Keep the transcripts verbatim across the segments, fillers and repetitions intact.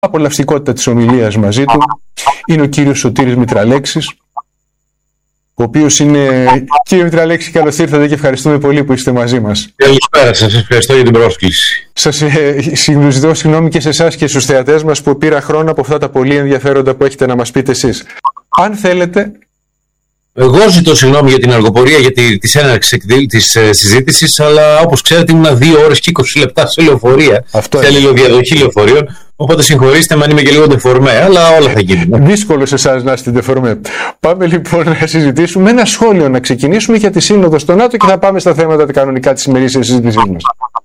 απολαυστικότητα της ομιλίας μαζί του είναι ο κύριος Σωτήρης Μητραλέξης, ο οποίος είναι... Κύριε Μητραλέξη, καλώς ήρθατε και ευχαριστούμε πολύ που είστε μαζί μας. Καλησπέρα σας, ευχαριστώ για την πρόσκληση. Σας ε, ζητώ συγγνώμη και σε εσάς και στους θεατές μας που πήρα χρόνο από αυτά τα πολύ ενδιαφέροντα που έχετε να μας πείτε εσείς. Αν θέλετε... Εγώ ζητώ συγγνώμη για την αργοπορία, για τη, της έναρξης της ε, συζήτησης, αλλά όπως ξέρετε ήμουν δύο ώρες και είκοσι λεπτά σε λεωφορεία, σε αλληλοδιαδοχή λεωφορείων, οπότε συγχωρήστε με αν είμαι και λίγο ντεφορμέ, αλλά όλα θα γίνουν. Δύσκολο σε εσάς να είστε ντεφορμέ. Πάμε λοιπόν να συζητήσουμε ένα σχόλιο, να ξεκινήσουμε για τη Σύνοδο στο ΝΑΤΟ και θα πάμε στα θέματα τα κανονικά της ημερήσιας συζήτησής μας.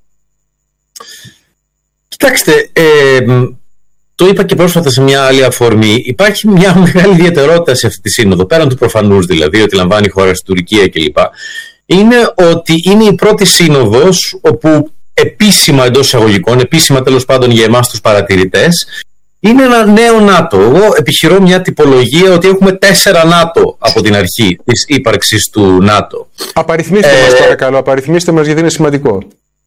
Κοιτάξτε, ε, το είπα και πρόσφατα σε μια άλλη αφορμή. Υπάρχει μια μεγάλη ιδιαιτερότητα σε αυτή τη σύνοδο, πέραν του προφανούς δηλαδή, ότι λαμβάνει η χώρα στην Τουρκία κλπ. Είναι ότι είναι η πρώτη σύνοδος όπου επίσημα, εντός εισαγωγικών, επίσημα τέλος πάντων για εμάς τους παρατηρητές, είναι ένα νέο ΝΑΤΟ. Εγώ επιχειρώ μια τυπολογία ότι έχουμε τέσσερα ΝΑΤΟ από την αρχή της ύπαρξης του ΝΑΤΟ. Απαριθμίστε ε... μας παρακαλώ, απαριθμίστε μας γιατί είναι σημαντικό.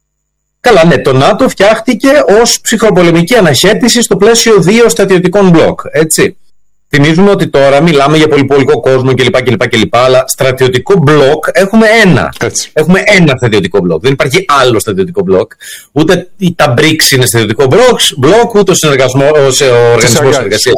Καλά, ναι, το ΝΑΤΟ φτιάχτηκε ως ψυχροπολεμική αναχέτηση στο πλαίσιο δύο στρατιωτικών μπλοκ, έτσι. Θυμίζουμε ότι τώρα μιλάμε για πολυπολικό κόσμο κλπ, κλπ, κλπ, αλλά στρατιωτικό μπλοκ έχουμε ένα. Έτσι. Έχουμε ένα στρατιωτικό μπλοκ. Δεν υπάρχει άλλο στρατιωτικό μπλοκ. Ούτε τα μπρικς είναι στρατιωτικό μπλοκ, ούτε ο, συνεργασμός, ο Οργανισμός Συνεργασίας,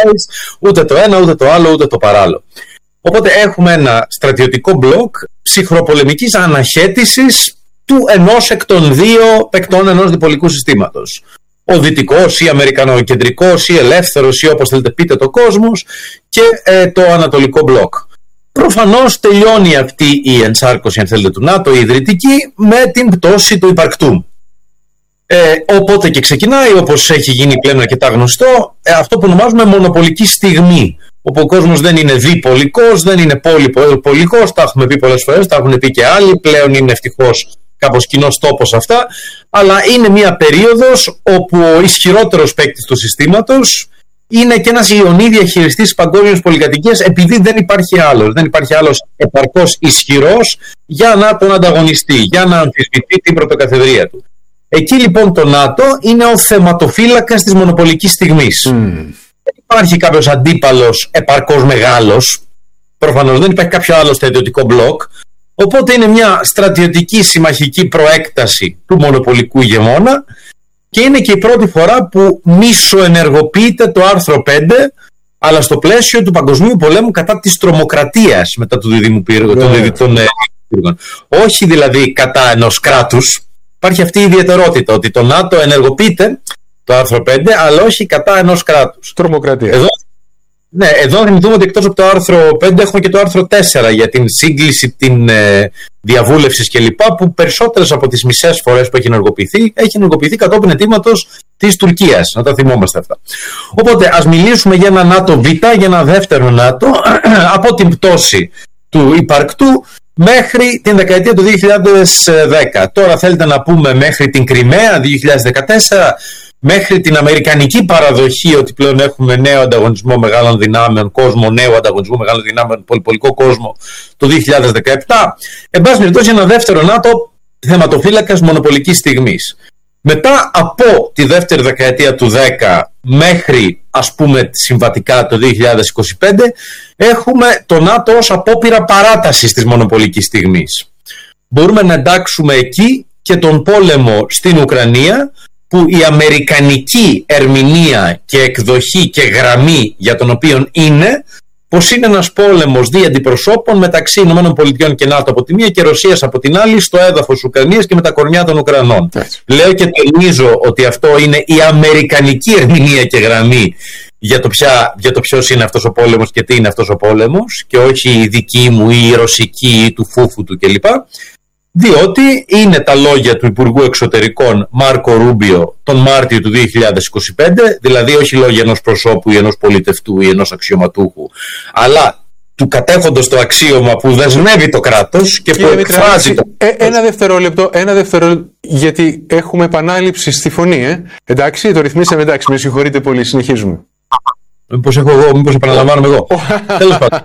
ούτε το ένα, ούτε το άλλο, ούτε το παράλληλο. Οπότε έχουμε ένα στρατιωτικό μπλοκ ψυχροπολεμικής αναχέτησης του ενός εκ των δύο παικτών ενός διπολικού συστήματος. Ο δυτικός ή αμερικανοκεντρικός ή ελεύθερος ή όπως θέλετε πείτε το κόσμος και ε, το ανατολικό μπλοκ. Προφανώς τελειώνει αυτή η ενσάρκωση αν θέλετε του ΝΑΤΟ, η ιδρυτική, με την πτώση του υπαρκτού. Ε, οπότε και ξεκινάει, όπως έχει γίνει πλέον αρκετά γνωστό, ε, αυτό που ονομάζουμε μονοπολική στιγμή. Όπου ο κόσμος δεν είναι διπολικός, δεν είναι πολυπολικός, τα έχουμε πει πολλές φορές, τα έχουν πει και άλλοι, πλέον είναι ευτυχώς κάπως κοινός τόπος αυτά, αλλά είναι μια περίοδος όπου ο ισχυρότερος παίκτης του συστήματος είναι και ένας ιονή διαχειριστής της παγκόσμιας πολυκατοικίας, επειδή δεν υπάρχει άλλος, δεν υπάρχει άλλος επαρκώς ισχυρός για να τον ανταγωνιστεί, για να αμφισβητεί την πρωτοκαθεδρία του. Εκεί λοιπόν το ΝΑΤΟ είναι ο θεματοφύλακας της μονοπολικής στιγμής. Mm. Δεν υπάρχει κάποιος αντίπαλος επαρκώς μεγάλος, προφανώς δεν υπάρχει κάποιο άλλο στρατιωτικό μπλοκ. Οπότε είναι μια στρατιωτική συμμαχική προέκταση του μονοπολικού ηγεμόνα και είναι και η πρώτη φορά που μισοενεργοποιείται το άρθρο πέντε, αλλά στο πλαίσιο του παγκοσμίου πολέμου κατά της τρομοκρατίας μετά του διδήμου πύργου των πύργων. Όχι δηλαδή κατά ενός κράτους. Υπάρχει αυτή η ιδιαιτερότητα ότι το ΝΑΤΟ ενεργοποιείται το άρθρο πέντε, αλλά όχι κατά ενός κράτους. Τρομοκρατία. Εδώ, ναι, εδώ θυμηθούμε ότι εκτός από το άρθρο πέντε έχουμε και το άρθρο τέσσερα για την σύγκληση, την ε, διαβούλευση κλπ. Που περισσότερες από τις μισές φορές που έχει ενεργοποιηθεί, έχει ενεργοποιηθεί κατόπιν αιτήματος της Τουρκίας. Να τα θυμόμαστε αυτά. Οπότε ας μιλήσουμε για ένα ΝΑΤΟ Β, για ένα δεύτερο ΝΑΤΟ, από την πτώση του υπαρκτού μέχρι την δεκαετία του δύο χιλιάδες δέκα. Τώρα θέλετε να πούμε μέχρι την Κριμαία δύο χιλιάδες δεκατέσσερα, μέχρι την αμερικανική παραδοχή ότι πλέον έχουμε νέο ανταγωνισμό μεγάλων δυνάμεων, κόσμο νέο ανταγωνισμό μεγάλων δυνάμεων, πολυπολικό κόσμο το δύο χιλιάδες δεκαεπτά. Εν πάση περιπτώσει, ένα δεύτερο ΝΑΤΟ θεματοφύλακας μονοπολικής στιγμής. Μετά από τη δεύτερη δεκαετία του δέκα μέχρι ας πούμε συμβατικά το δύο χιλιάδες είκοσι πέντε έχουμε το ΝΑΤΟ ως απόπειρα παράτασης της μονοπολικής στιγμής. Μπορούμε να εντάξουμε εκεί και τον πόλεμο στην Ουκρανία, που η αμερικανική ερμηνεία και εκδοχή και γραμμή για τον οποίο είναι πως είναι ένας πόλεμος δι' αντιπροσώπων μεταξύ ΗΠΑ και ΝΑΤΟ από τη μία και Ρωσίας από την άλλη στο έδαφος Ουκρανίας και με τα κορμιά των Ουκρανών. Έτσι. Λέω και τονίζω ότι αυτό είναι η αμερικανική ερμηνεία και γραμμή για το, ποια, για το ποιος είναι αυτός ο πόλεμος και τι είναι αυτός ο πόλεμος, και όχι η δική μου ή η ρωσική ή του φούφου του κλπ. Διότι είναι τα λόγια του Υπουργού Εξωτερικών Μάρκο Ρούμπιο τον Μάρτιο του δύο χιλιάδες είκοσι πέντε, δηλαδή όχι λόγια ενός προσώπου ή ενός πολιτευτού ή ενός αξιωματούχου, αλλά του κατέχοντος το αξίωμα που δεσμεύει το κράτος και, και που εκφράζει το... Ε, ένα δευτερόλεπτο, ένα δευτερόλεπτο, γιατί έχουμε επανάληψη στη φωνή, ε. Εντάξει, το ρυθμίσαμε, εντάξει, με συγχωρείτε πολύ, συνεχίζουμε. Μήπως έχω εγώ, μήπως επαναλαμβάνομαι εγώ. Τέλος πάντων.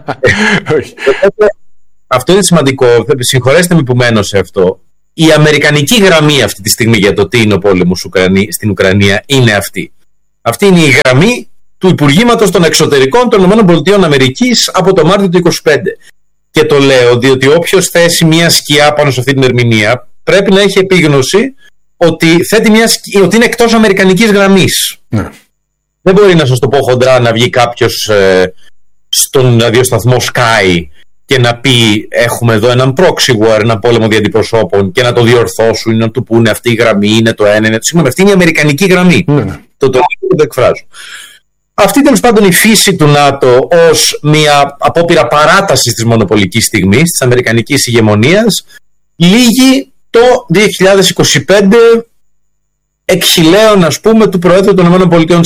Αυτό είναι σημαντικό, συγχωρέστε με που μένω σε αυτό. Η αμερικανική γραμμή αυτή τη στιγμή για το τι είναι ο πόλεμος στην Ουκρανία είναι αυτή. Αυτή είναι η γραμμή του Υπουργήματος των Εξωτερικών των ΗΠΑ από το Μάρτιο του είκοσι πέντε. Και το λέω διότι όποιος θέσει μια σκιά πάνω σε αυτή την ερμηνεία πρέπει να έχει επίγνωση ότι, θέτει μια σκιά, ότι είναι εκτός αμερικανικής γραμμής. Ναι. Δεν μπορεί να σας το πω χοντρά να βγει κάποιος ε, στον ραδιοσταθμό Sky και να πει έχουμε εδώ έναν proxy war, έναν πόλεμο διαντιπροσώπων και να το διορθώσουν ή να του πούνε αυτή η γραμμή είναι το ένα, είναι το σίγουρο. Αυτή είναι η αμερικανική γραμμή. Ναι. Το το, το εκφράζω. Αυτή τέλος πάντων η φύση του ΝΑΤΟ ως μια απόπειρα παράτασης της μονοπολικής στιγμής, της αμερικανικής ηγεμονίας, λύγει το δύο χιλιάδες είκοσι πέντε εκχυλαίων, ας πούμε, του Προέδρου των ΗΠΑ.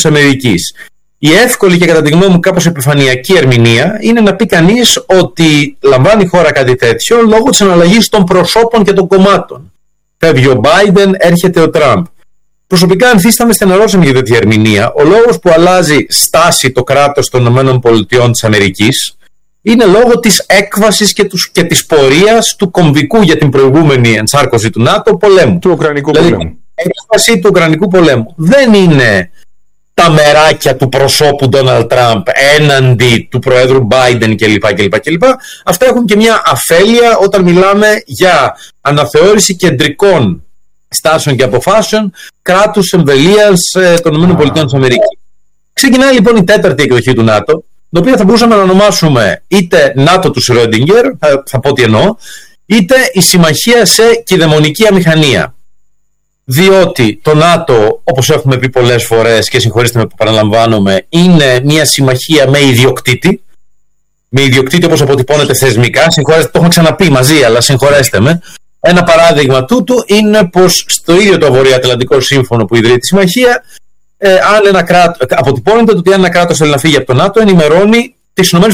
Η εύκολη και κατά τη γνώμη μου κάπως επιφανειακή ερμηνεία είναι να πει κανείς ότι λαμβάνει η χώρα κάτι τέτοιο λόγω της αναλλαγής των προσώπων και των κομμάτων. Φεύγει ο Biden, έρχεται ο Τραμπ. Προσωπικά ανθίσταμαι στεναρός για τέτοια ερμηνεία. Ο λόγος που αλλάζει στάση το κράτος των ΗΠΑ είναι λόγω της έκβασης και, τους, και της πορείας του κομβικού για την προηγούμενη ενσάρκωση του ΝΑΤΟ πολέμου. Του Ουκρανικού δηλαδή, πολέμου. Η έκβαση του Ουκρανικού πολέμου δεν είναι τα μεράκια του προσώπου Ντόναλντ Τραμπ έναντι του Προέδρου Biden κλπ, κλπ, κλπ. Αυτά έχουν και μια αφέλεια όταν μιλάμε για αναθεώρηση κεντρικών στάσεων και αποφάσεων κράτους εμβελείας ε, των ΗΠΑ. Ξεκινάει λοιπόν η τέταρτη εκδοχή του ΝΑΤΟ, την οποία θα μπορούσαμε να ονομάσουμε είτε ΝΑΤΟ του Σρόντιγκερ, θα, θα πω τι εννοώ, είτε η συμμαχία σε κηδαιμονική αμηχανία. Διότι το ΝΑΤΟ, όπως έχουμε πει πολλές φορές και συγχωρήστε με που παραλαμβάνομαι, είναι μια συμμαχία με ιδιοκτήτη, με ιδιοκτήτη όπως αποτυπώνεται θεσμικά, συγχωρέστε, το έχουμε ξαναπεί μαζί, αλλά συγχωρέστε με. Ένα παράδειγμα τούτου είναι πως στο ίδιο το Βορειοατλαντικό Σύμφωνο που ιδρύει τη συμμαχία, ε, αν ένα κράτος, αποτυπώνεται ότι αν ένα κράτος θέλει να φύγει από το ΝΑΤΟ, ενημερώνει τις ΗΠΑ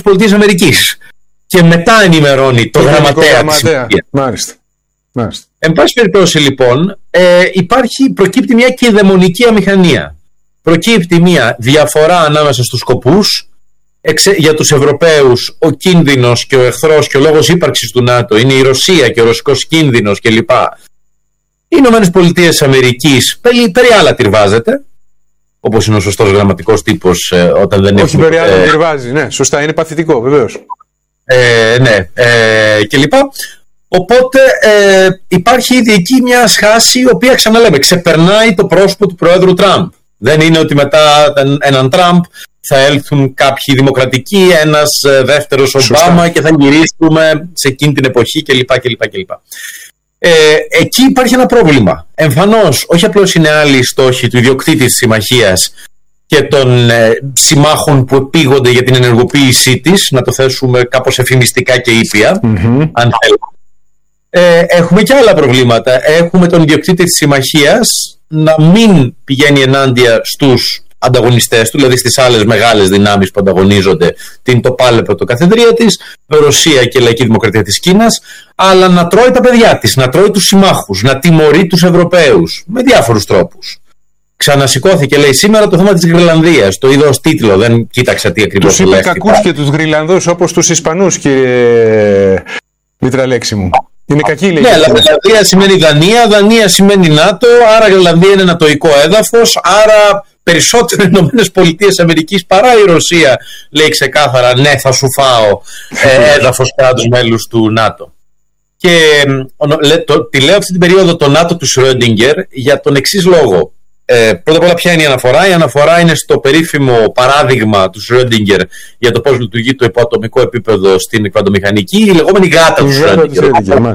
και μετά ενημερώνει το, το γραμματέα της συμμαχίας. Μάλιστα. Μάλιστα. Εν πάση περιπτώσει λοιπόν, ε, υπάρχει, προκύπτει μια κηδαιμονική αμηχανία. Προκύπτει μια διαφορά ανάμεσα στους σκοπούς. Εξε, για τους Ευρωπαίους ο κίνδυνος και ο εχθρός και ο λόγος ύπαρξης του ΝΑΤΟ είναι η Ρωσία και ο ρωσικός κίνδυνος κλπ. Οι Ηνωμένες Πολιτείες της Αμερικής περί, περί άλλα τυρβάζεται, όπως είναι ο σωστός γραμματικός τύπος ε, όταν δεν Όχι περί άλλα ε, τυρβάζει, ναι, σωστά, είναι παθητικό βεβαίως. Ε, ναι, ε, κλπ. Οπότε ε, υπάρχει ήδη εκεί μια σχάση η οποία, ξαναλέμε, ξεπερνάει το πρόσωπο του Προέδρου Τραμπ. Δεν είναι ότι μετά έναν Τραμπ θα έλθουν κάποιοι δημοκρατικοί, ένας δεύτερος Ομπάμα και θα γυρίσουμε σε εκείνη την εποχή κλπ. κλπ, κλπ. Ε, εκεί υπάρχει ένα πρόβλημα. Εμφανώς, όχι απλώς είναι άλλοι οι στόχοι του ιδιοκτήτη της συμμαχίας και των ε, συμμάχων που επίγονται για την ενεργοποίησή της, να το θέσουμε κάπως εφημιστικά και ήπια, mm-hmm. αν θέλουμε. Ε, έχουμε και άλλα προβλήματα. Έχουμε τον ιδιοκτήτη της συμμαχίας να μην πηγαίνει ενάντια στους ανταγωνιστές του, δηλαδή στις άλλες μεγάλες δυνάμεις που ανταγωνίζονται, την τοπάλεπο το καθεδρία της, Ρωσία και Λαϊκή Δημοκρατία της Κίνας, αλλά να τρώει τα παιδιά της, να τρώει τους συμμάχους, να τιμωρεί τους Ευρωπαίους με διάφορους τρόπους. Ξανασηκώθηκε, λέει, σήμερα το θέμα της Γρυλανδίας. Το είδα ως τίτλο, δεν κοίταξα τι ακριβώς λέει. Τους είπε κακούς και τους Γρυλανδούς όπως τους Ισπανούς, κύριε Μητραλέξη μου. Είναι κακή, λέει. Ναι, αλλά Γρυλανδία σημαίνει Δανία, Δανία σημαίνει ΝΑΤΟ, άρα Γρυλανδία είναι νατοϊκό έδαφος, άρα περισσότερο οι Ηνωμένες Πολιτείες Αμερικής παρά η Ρωσία, λέει ξεκάθαρα, ναι, θα σου φάω ε, έδαφος κράτους μέλους του ΝΑΤΟ. Και το, τη λέω αυτή την περίοδο το ΝΑΤΟ του Σρόντιγκερ για τον εξής λόγο. Ε, πρώτα απ' όλα, ποια είναι η αναφορά? Η αναφορά είναι στο περίφημο παράδειγμα του Σρόντιγκερ για το πώς λειτουργεί το υποατομικό επίπεδο στην κβαντομηχανική, η λεγόμενη γάτα του Σρόντιγκερ.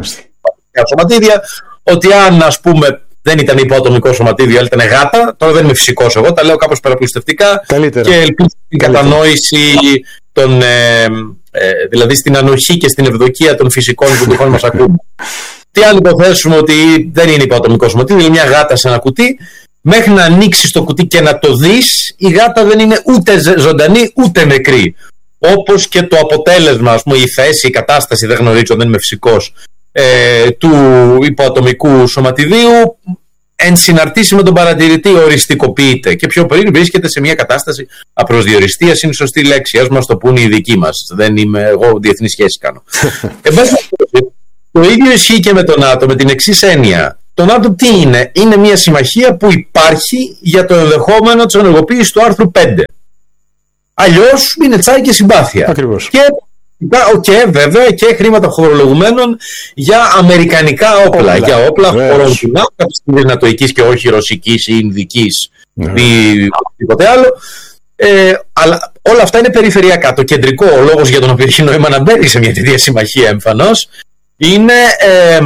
Σωματίδια, ότι αν, ας πούμε, δεν ήταν υποατομικό σωματίδιο, αλλά ήταν γάτα, τώρα δεν είμαι φυσικός εγώ, τα λέω κάπως παραπλουστευτικά και ελπίζω στην κατανόηση των, ε, ε, δηλαδή στην ανοχή και στην ευδοκία των φυσικών που τυχόν μας ακούν. Τι αν υποθέσουμε ότι δεν είναι υποατομικό σωματίδιο, είναι μια γάτα σε ένα κουτί. Μέχρι να ανοίξεις το κουτί και να το δεις, η γάτα δεν είναι ούτε ζωντανή ούτε νεκρή. Όπως και το αποτέλεσμα, ας πούμε, η θέση, η κατάσταση, δεν γνωρίζω, δεν είμαι φυσικός, ε, του υποατομικού σωματιδίου, εν συναρτήσει με τον παρατηρητή, οριστικοποιείται. Και πιο πριν βρίσκεται σε μια κατάσταση απροσδιοριστίας, είναι η σωστή λέξη. Ας μας το πούνε οι δικοί μας. Δεν είμαι εγώ, διεθνή σχέση κάνω. ε, το ίδιο ισχύει και με τον ΝΑΤΟ, με την εξής έννοια. Το ΝΑΤΟ τι είναι? Είναι μια συμμαχία που υπάρχει για το ενδεχόμενο της ενεργοποίησης του άρθρου πέντε. Αλλιώς είναι τσάι και συμπάθεια. Ακριβώς. Και, και βέβαια και χρήματα φορολογουμένων για αμερικανικά όπλα. όπλα. Για όπλα χωρών του ΝΑΤΟ, της νατοικής και όχι ρωσικής ή ινδικής ή οτιδήποτε άλλο. Ε, αλλά όλα αυτά είναι περιφερειακά. Το κεντρικό, ο λόγος για τον οποίο έχει νόημα να μπαίνει σε μια τέτοια συμμαχία εμφανώς, είναι. Ε,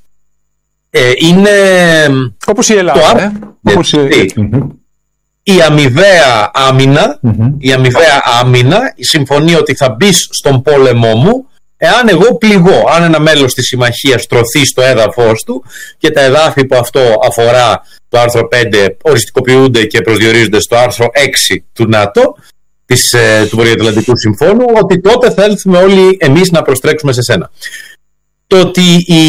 ε, είναι όπως η Ελλάδα. Το, ε? Όπως η... Mm-hmm. Η αμοιβαία άμυνα, mm-hmm. η αμοιβαία άμυνα συμφωνεί ότι θα μπει στον πόλεμό μου εάν εγώ πληγώ. Αν ένα μέλος της συμμαχίας τρωθεί στο έδαφος του και τα εδάφη που αυτό αφορά το άρθρο πέντε οριστικοποιούνται και προσδιορίζονται στο άρθρο έξι του ΝΑΤΟ, της, ε, του Βορειοατλαντικού Συμφώνου, ότι τότε θα έλθουμε όλοι εμείς να προστρέξουμε σε σένα. Το ότι οι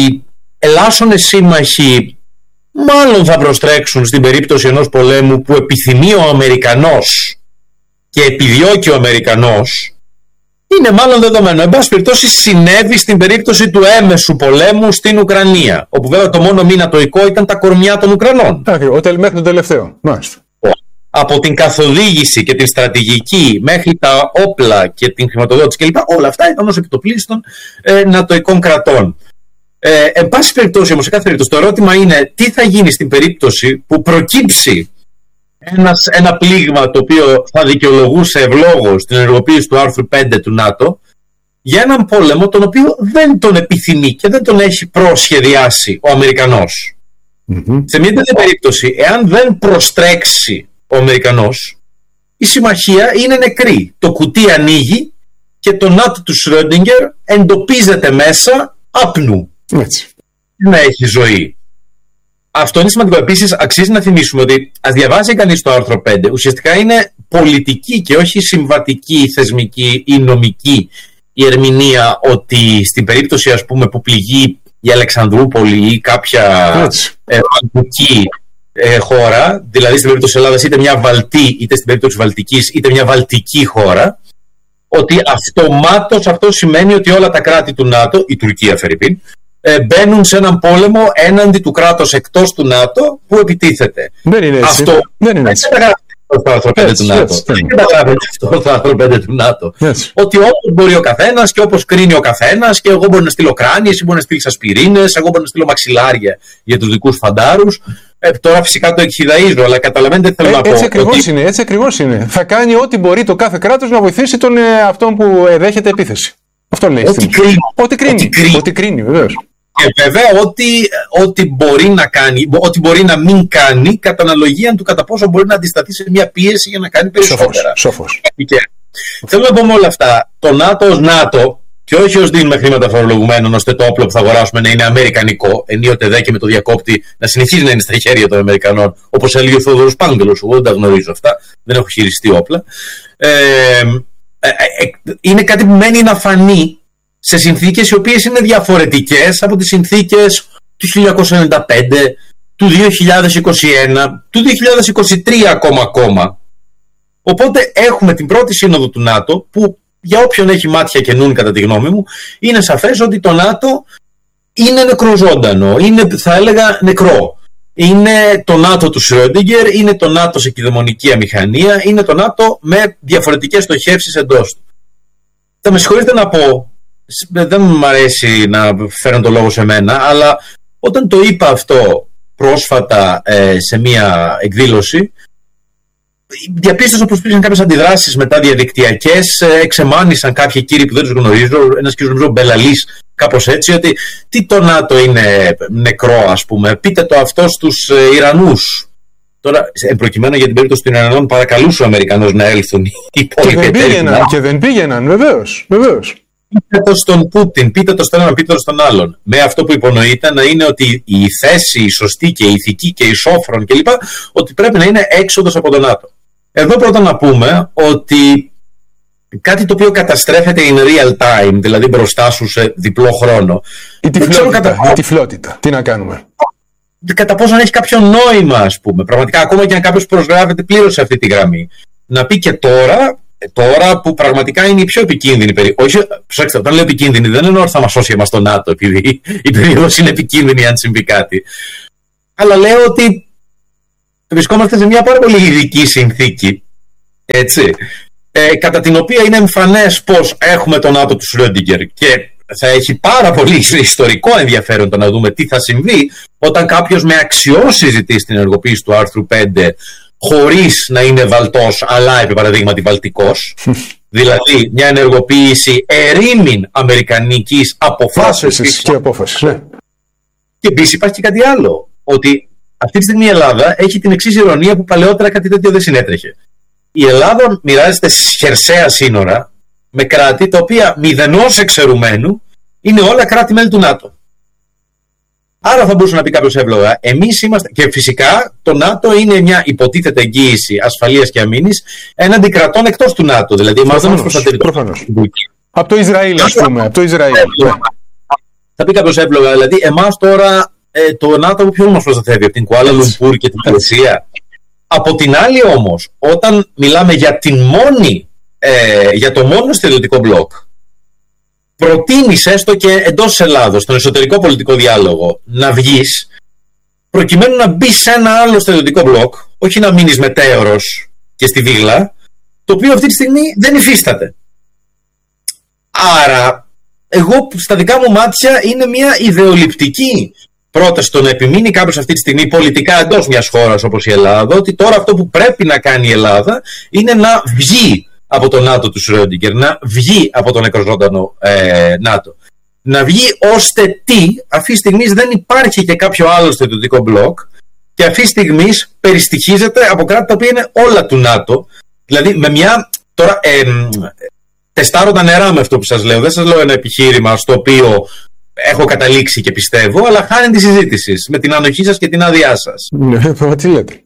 ελάσσονες σύμμαχοι μάλλον θα προστρέξουν στην περίπτωση ενός πολέμου που επιθυμεί ο Αμερικανός και επιδιώκει ο Αμερικανός, είναι μάλλον δεδομένο. Εν πάση περιπτώσει, συνέβη στην περίπτωση του έμεσου πολέμου στην Ουκρανία, όπου βέβαια το μόνο μη νατοϊκό ήταν τα κορμιά των Ουκρανών. Μέχρι τον τελευταίο. Μάλιστα. Από την καθοδήγηση και την στρατηγική μέχρι τα όπλα και την χρηματοδότηση κλπ. Όλα αυτά ήταν ως επιτοπλίστων ε, νατοϊκών κρατών. Ε, εν πάση περιπτώσει, όμως, σε κάθε περίπτωση, το ερώτημα είναι τι θα γίνει στην περίπτωση που προκύψει ένας, ένα πλήγμα το οποίο θα δικαιολογούσε ευλόγως την ενεργοποίηση του άρθρου πέντε του ΝΑΤΟ για έναν πόλεμο τον οποίο δεν τον επιθυμεί και δεν τον έχει προσχεδιάσει ο Αμερικανός. Mm-hmm. Σε μια τέτοια περίπτωση, εάν δεν προστρέξει ο Αμερικανός, η συμμαχία είναι νεκρή. Το κουτί ανοίγει και το ΝΑΤΟ του Σρόντιγκερ εντοπίζεται μέσα άπνου. Έτσι. Να έχει ζωή. Αυτό είναι σημαντικό. Επίσης, αξίζει να θυμίσουμε ότι ας διαβάσει κανείς το άρθρο πέντε, ουσιαστικά είναι πολιτική και όχι συμβατική, θεσμική ή νομική η ερμηνεία ότι στην περίπτωση, ας πούμε, που πληγεί η Αλεξανδρούπολη ή κάποια βαλτική ε, χώρα, δηλαδή στην περίπτωση της Ελλάδας είτε μια Βαλτή, είτε στην περίπτωση της Βαλτικής, είτε μια βαλτική χώρα, ότι αυτομάτως αυτό σημαίνει ότι όλα τα κράτη του ΝΑΤΟ, η Τουρκία φερειπίν, ε, μπαίνουν σε έναν πόλεμο έναντι του κράτους εκτός του ΝΑΤΟ που επιτίθεται. Δεν είναι έτσι. Αυτό δεν είναι έτσι. Στο άρθρο πέντε του ΝΑΤΟ. Δεν καταγράφεται αυτό το άρθρο πέντε του ΝΑΤΟ. Ότι όπως μπορεί ο καθένας και όπως κρίνει ο καθένας, και εγώ μπορώ να στείλω κράνιες, εσύ μπορεί να στείλει ασπιρίνες, εγώ μπορώ να στείλω μαξιλάρια για τους δικούς φαντάρους. Ε, τώρα φυσικά το εκχυδαίζω, αλλά καταλαβαίνετε τι θέλω ε, να πω. Έτσι ακριβώς ότι... είναι, έτσι ακριβώς είναι. Θα κάνει ό,τι μπορεί το κάθε κράτος να βοηθήσει τον ε, αυτόν που ε, δέχεται επίθεση. Αυτό λέει. Ό,τι κρίνει. Ό,τι κρίνει, ό,τι κρίνει. Ό,τι κρίνει βεβαίως. Και βέβαια ό,τι, ό,τι μπορεί να κάνει, ό,τι μπορεί να μην κάνει, κατά αναλογία του κατά πόσο μπορεί να αντισταθεί σε μια πίεση για να κάνει περισσότερα. Σοφός. Θέλω να πω με όλα αυτά, το ΝΑΤΟ ως ΝΑΤΟ, και όχι ως δίνουμε χρήματα φορολογουμένων, ώστε το όπλο που θα αγοράσουμε να είναι αμερικανικό, ενίοτε δε και με το διακόπτη να συνεχίζει να είναι στα χέρια των Αμερικανών, όπως έλεγε ο Θόδωρος Πάγγελος. Εγώ δεν τα γνωρίζω αυτά, δεν έχω χειριστεί όπλα. Ε, ε, ε, είναι κάτι που μένει να φανεί σε συνθήκες οι οποίες είναι διαφορετικές από τις συνθήκες του χίλια εννιακόσια ενενήντα πέντε, του δύο χιλιάδες είκοσι ένα, του δύο χιλιάδες είκοσι τρία ακόμα ακόμα. Οπότε έχουμε την πρώτη σύνοδο του ΝΑΤΟ που, για όποιον έχει μάτια και νουν, κατά τη γνώμη μου, είναι σαφές ότι το ΝΑΤΟ είναι νεκροζώντανο, είναι, θα έλεγα, νεκρό. Είναι το ΝΑΤΟ του Σρόντιγκερ, είναι το ΝΑΤΟ σε κυδαιμονική αμηχανία, είναι το ΝΑΤΟ με διαφορετικές στοχεύσεις εντός του. Θα με συγχωρείτε να πω, δεν μου αρέσει να φέρουν το λόγο σε μένα, αλλά όταν το είπα αυτό πρόσφατα ε, σε μία εκδήλωση, διαπίστωσα πως υπήρχαν κάποιες αντιδράσεις μετά διαδικτυακές, ε, εξεμάνησαν κάποιοι κύριοι που δεν τους γνωρίζω, ένας κύριος νομίζω Μπελαλής, κάπως έτσι, ότι τι το ΝΑΤΟ είναι νεκρό, ας πούμε, πείτε το αυτό στους ε, Ιρανούς. Τώρα, προκειμένου για την περίπτωση των Ιρανών, παρακαλούσε ο Αμερικανός να έλθουν οι υπόλοιποι. Και, και δεν πήγαιναν, βεβαίως, βεβαίως. Πείτε το στον Πούτιν, πείτε το στον έναν, πείτε το στον άλλον. Με αυτό που υπονοείται να είναι ότι η θέση, η σωστή και η ηθική και η σόφρον κλπ. Ότι πρέπει να είναι έξοδος από τον ΝΑΤΟ. Εδώ πρώτα να πούμε ότι κάτι το οποίο καταστρέφεται in real time, δηλαδή μπροστά σου σε διπλό χρόνο. Η τυφλότητα, κατά... η τυφλότητα. Τι να κάνουμε. Κατά πόσο αν έχει κάποιο νόημα, ας πούμε. Πραγματικά, ακόμα και αν κάποιος προσγράφεται πλήρως σε αυτή τη γραμμή. Να πει και τώρα, τώρα που πραγματικά είναι η πιο επικίνδυνη περίοδο. Όχι, προσέξτε, όταν λέω επικίνδυνη, δεν εννοώ ότι θα μας σώσει εμάς το ΝΑΤΟ, επειδή η περίοδος είναι επικίνδυνη αν συμβεί κάτι. Αλλά λέω ότι βρισκόμαστε σε μια πάρα πολύ ειδική συνθήκη, έτσι, ε, κατά την οποία είναι εμφανές πως έχουμε το ΝΑΤΟ του Σρόντιγκερ και θα έχει πάρα πολύ ιστορικό ενδιαφέρον το να δούμε τι θα συμβεί όταν κάποιος με αξιώσει ζητήσει την ενεργοποίηση του άρθρου πέντε χωρίς να είναι βαλτός, αλλά επί παραδείγματι βαλτικός. Δηλαδή μια ενεργοποίηση ερήμην αμερικανικής αποφάσεως και απόφασης. Ναι. Και επίσης υπάρχει και κάτι άλλο, ότι αυτή τη στιγμή η Ελλάδα έχει την εξής ειρωνία που παλαιότερα κάτι τέτοιο δεν συνέτρεχε. Η Ελλάδα μοιράζεται χερσαία σύνορα με κράτη τα οποία μηδενός εξαιρουμένου είναι όλα κράτη-μέλη του ΝΑΤΟ. Άρα θα μπορούσε να πει κάποιος εύλογα, εμείς είμαστε. Και φυσικά το ΝΑΤΟ είναι μια υποτίθεται εγγύηση ασφαλείας και αμήνης έναντι κρατών εκτός του ΝΑΤΟ. Δηλαδή, εμάς δεν μας προστατεύει. Από το Ισραήλ, ας πούμε. Από το Ισραήλ. Θα πει κάποιος εύλογα, δηλαδή, εμάς τώρα ε, το ΝΑΤΟ από ποιον μας προστατεύει, από την Κουάλα Λουμπούρ και την Μαλαισία. Από την άλλη όμως, όταν μιλάμε για, την μόνη, ε, για το μόνο στρατιωτικό μπλοκ, προτείνεις έστω και εντός Ελλάδος, στον εσωτερικό πολιτικό διάλογο, να βγεις, προκειμένου να μπει σε ένα άλλο στρατιωτικό μπλοκ, όχι να μείνεις μετέωρος και στη βίγλα, το οποίο αυτή τη στιγμή δεν υφίσταται. Άρα, εγώ στα δικά μου μάτια είναι μια ιδεολειπτική πρόταση το να επιμείνει κάποιος αυτή τη στιγμή πολιτικά εντός μιας χώρας όπως η Ελλάδα, ότι τώρα αυτό που πρέπει να κάνει η Ελλάδα είναι να βγει από το ΝΑΤΟ του Σρόντιγκερ, να βγει από τον νεκροζώντανο ε, ΝΑΤΟ. Να βγει ώστε τι, αυτή τη στιγμή δεν υπάρχει και κάποιο άλλο στρατιωτικό μπλοκ και αυτή τη στιγμή περιστοιχίζεται από κράτη τα οποία είναι όλα του ΝΑΤΟ. Δηλαδή με μια. Τώρα, ε, τεστάρω τα νερά με αυτό που σας λέω. Δεν σας λέω ένα επιχείρημα στο οποίο έχω καταλήξει και πιστεύω, αλλά χάνει τη συζήτηση με την ανοχή σας και την άδειά σας. Ναι, τι λέτε.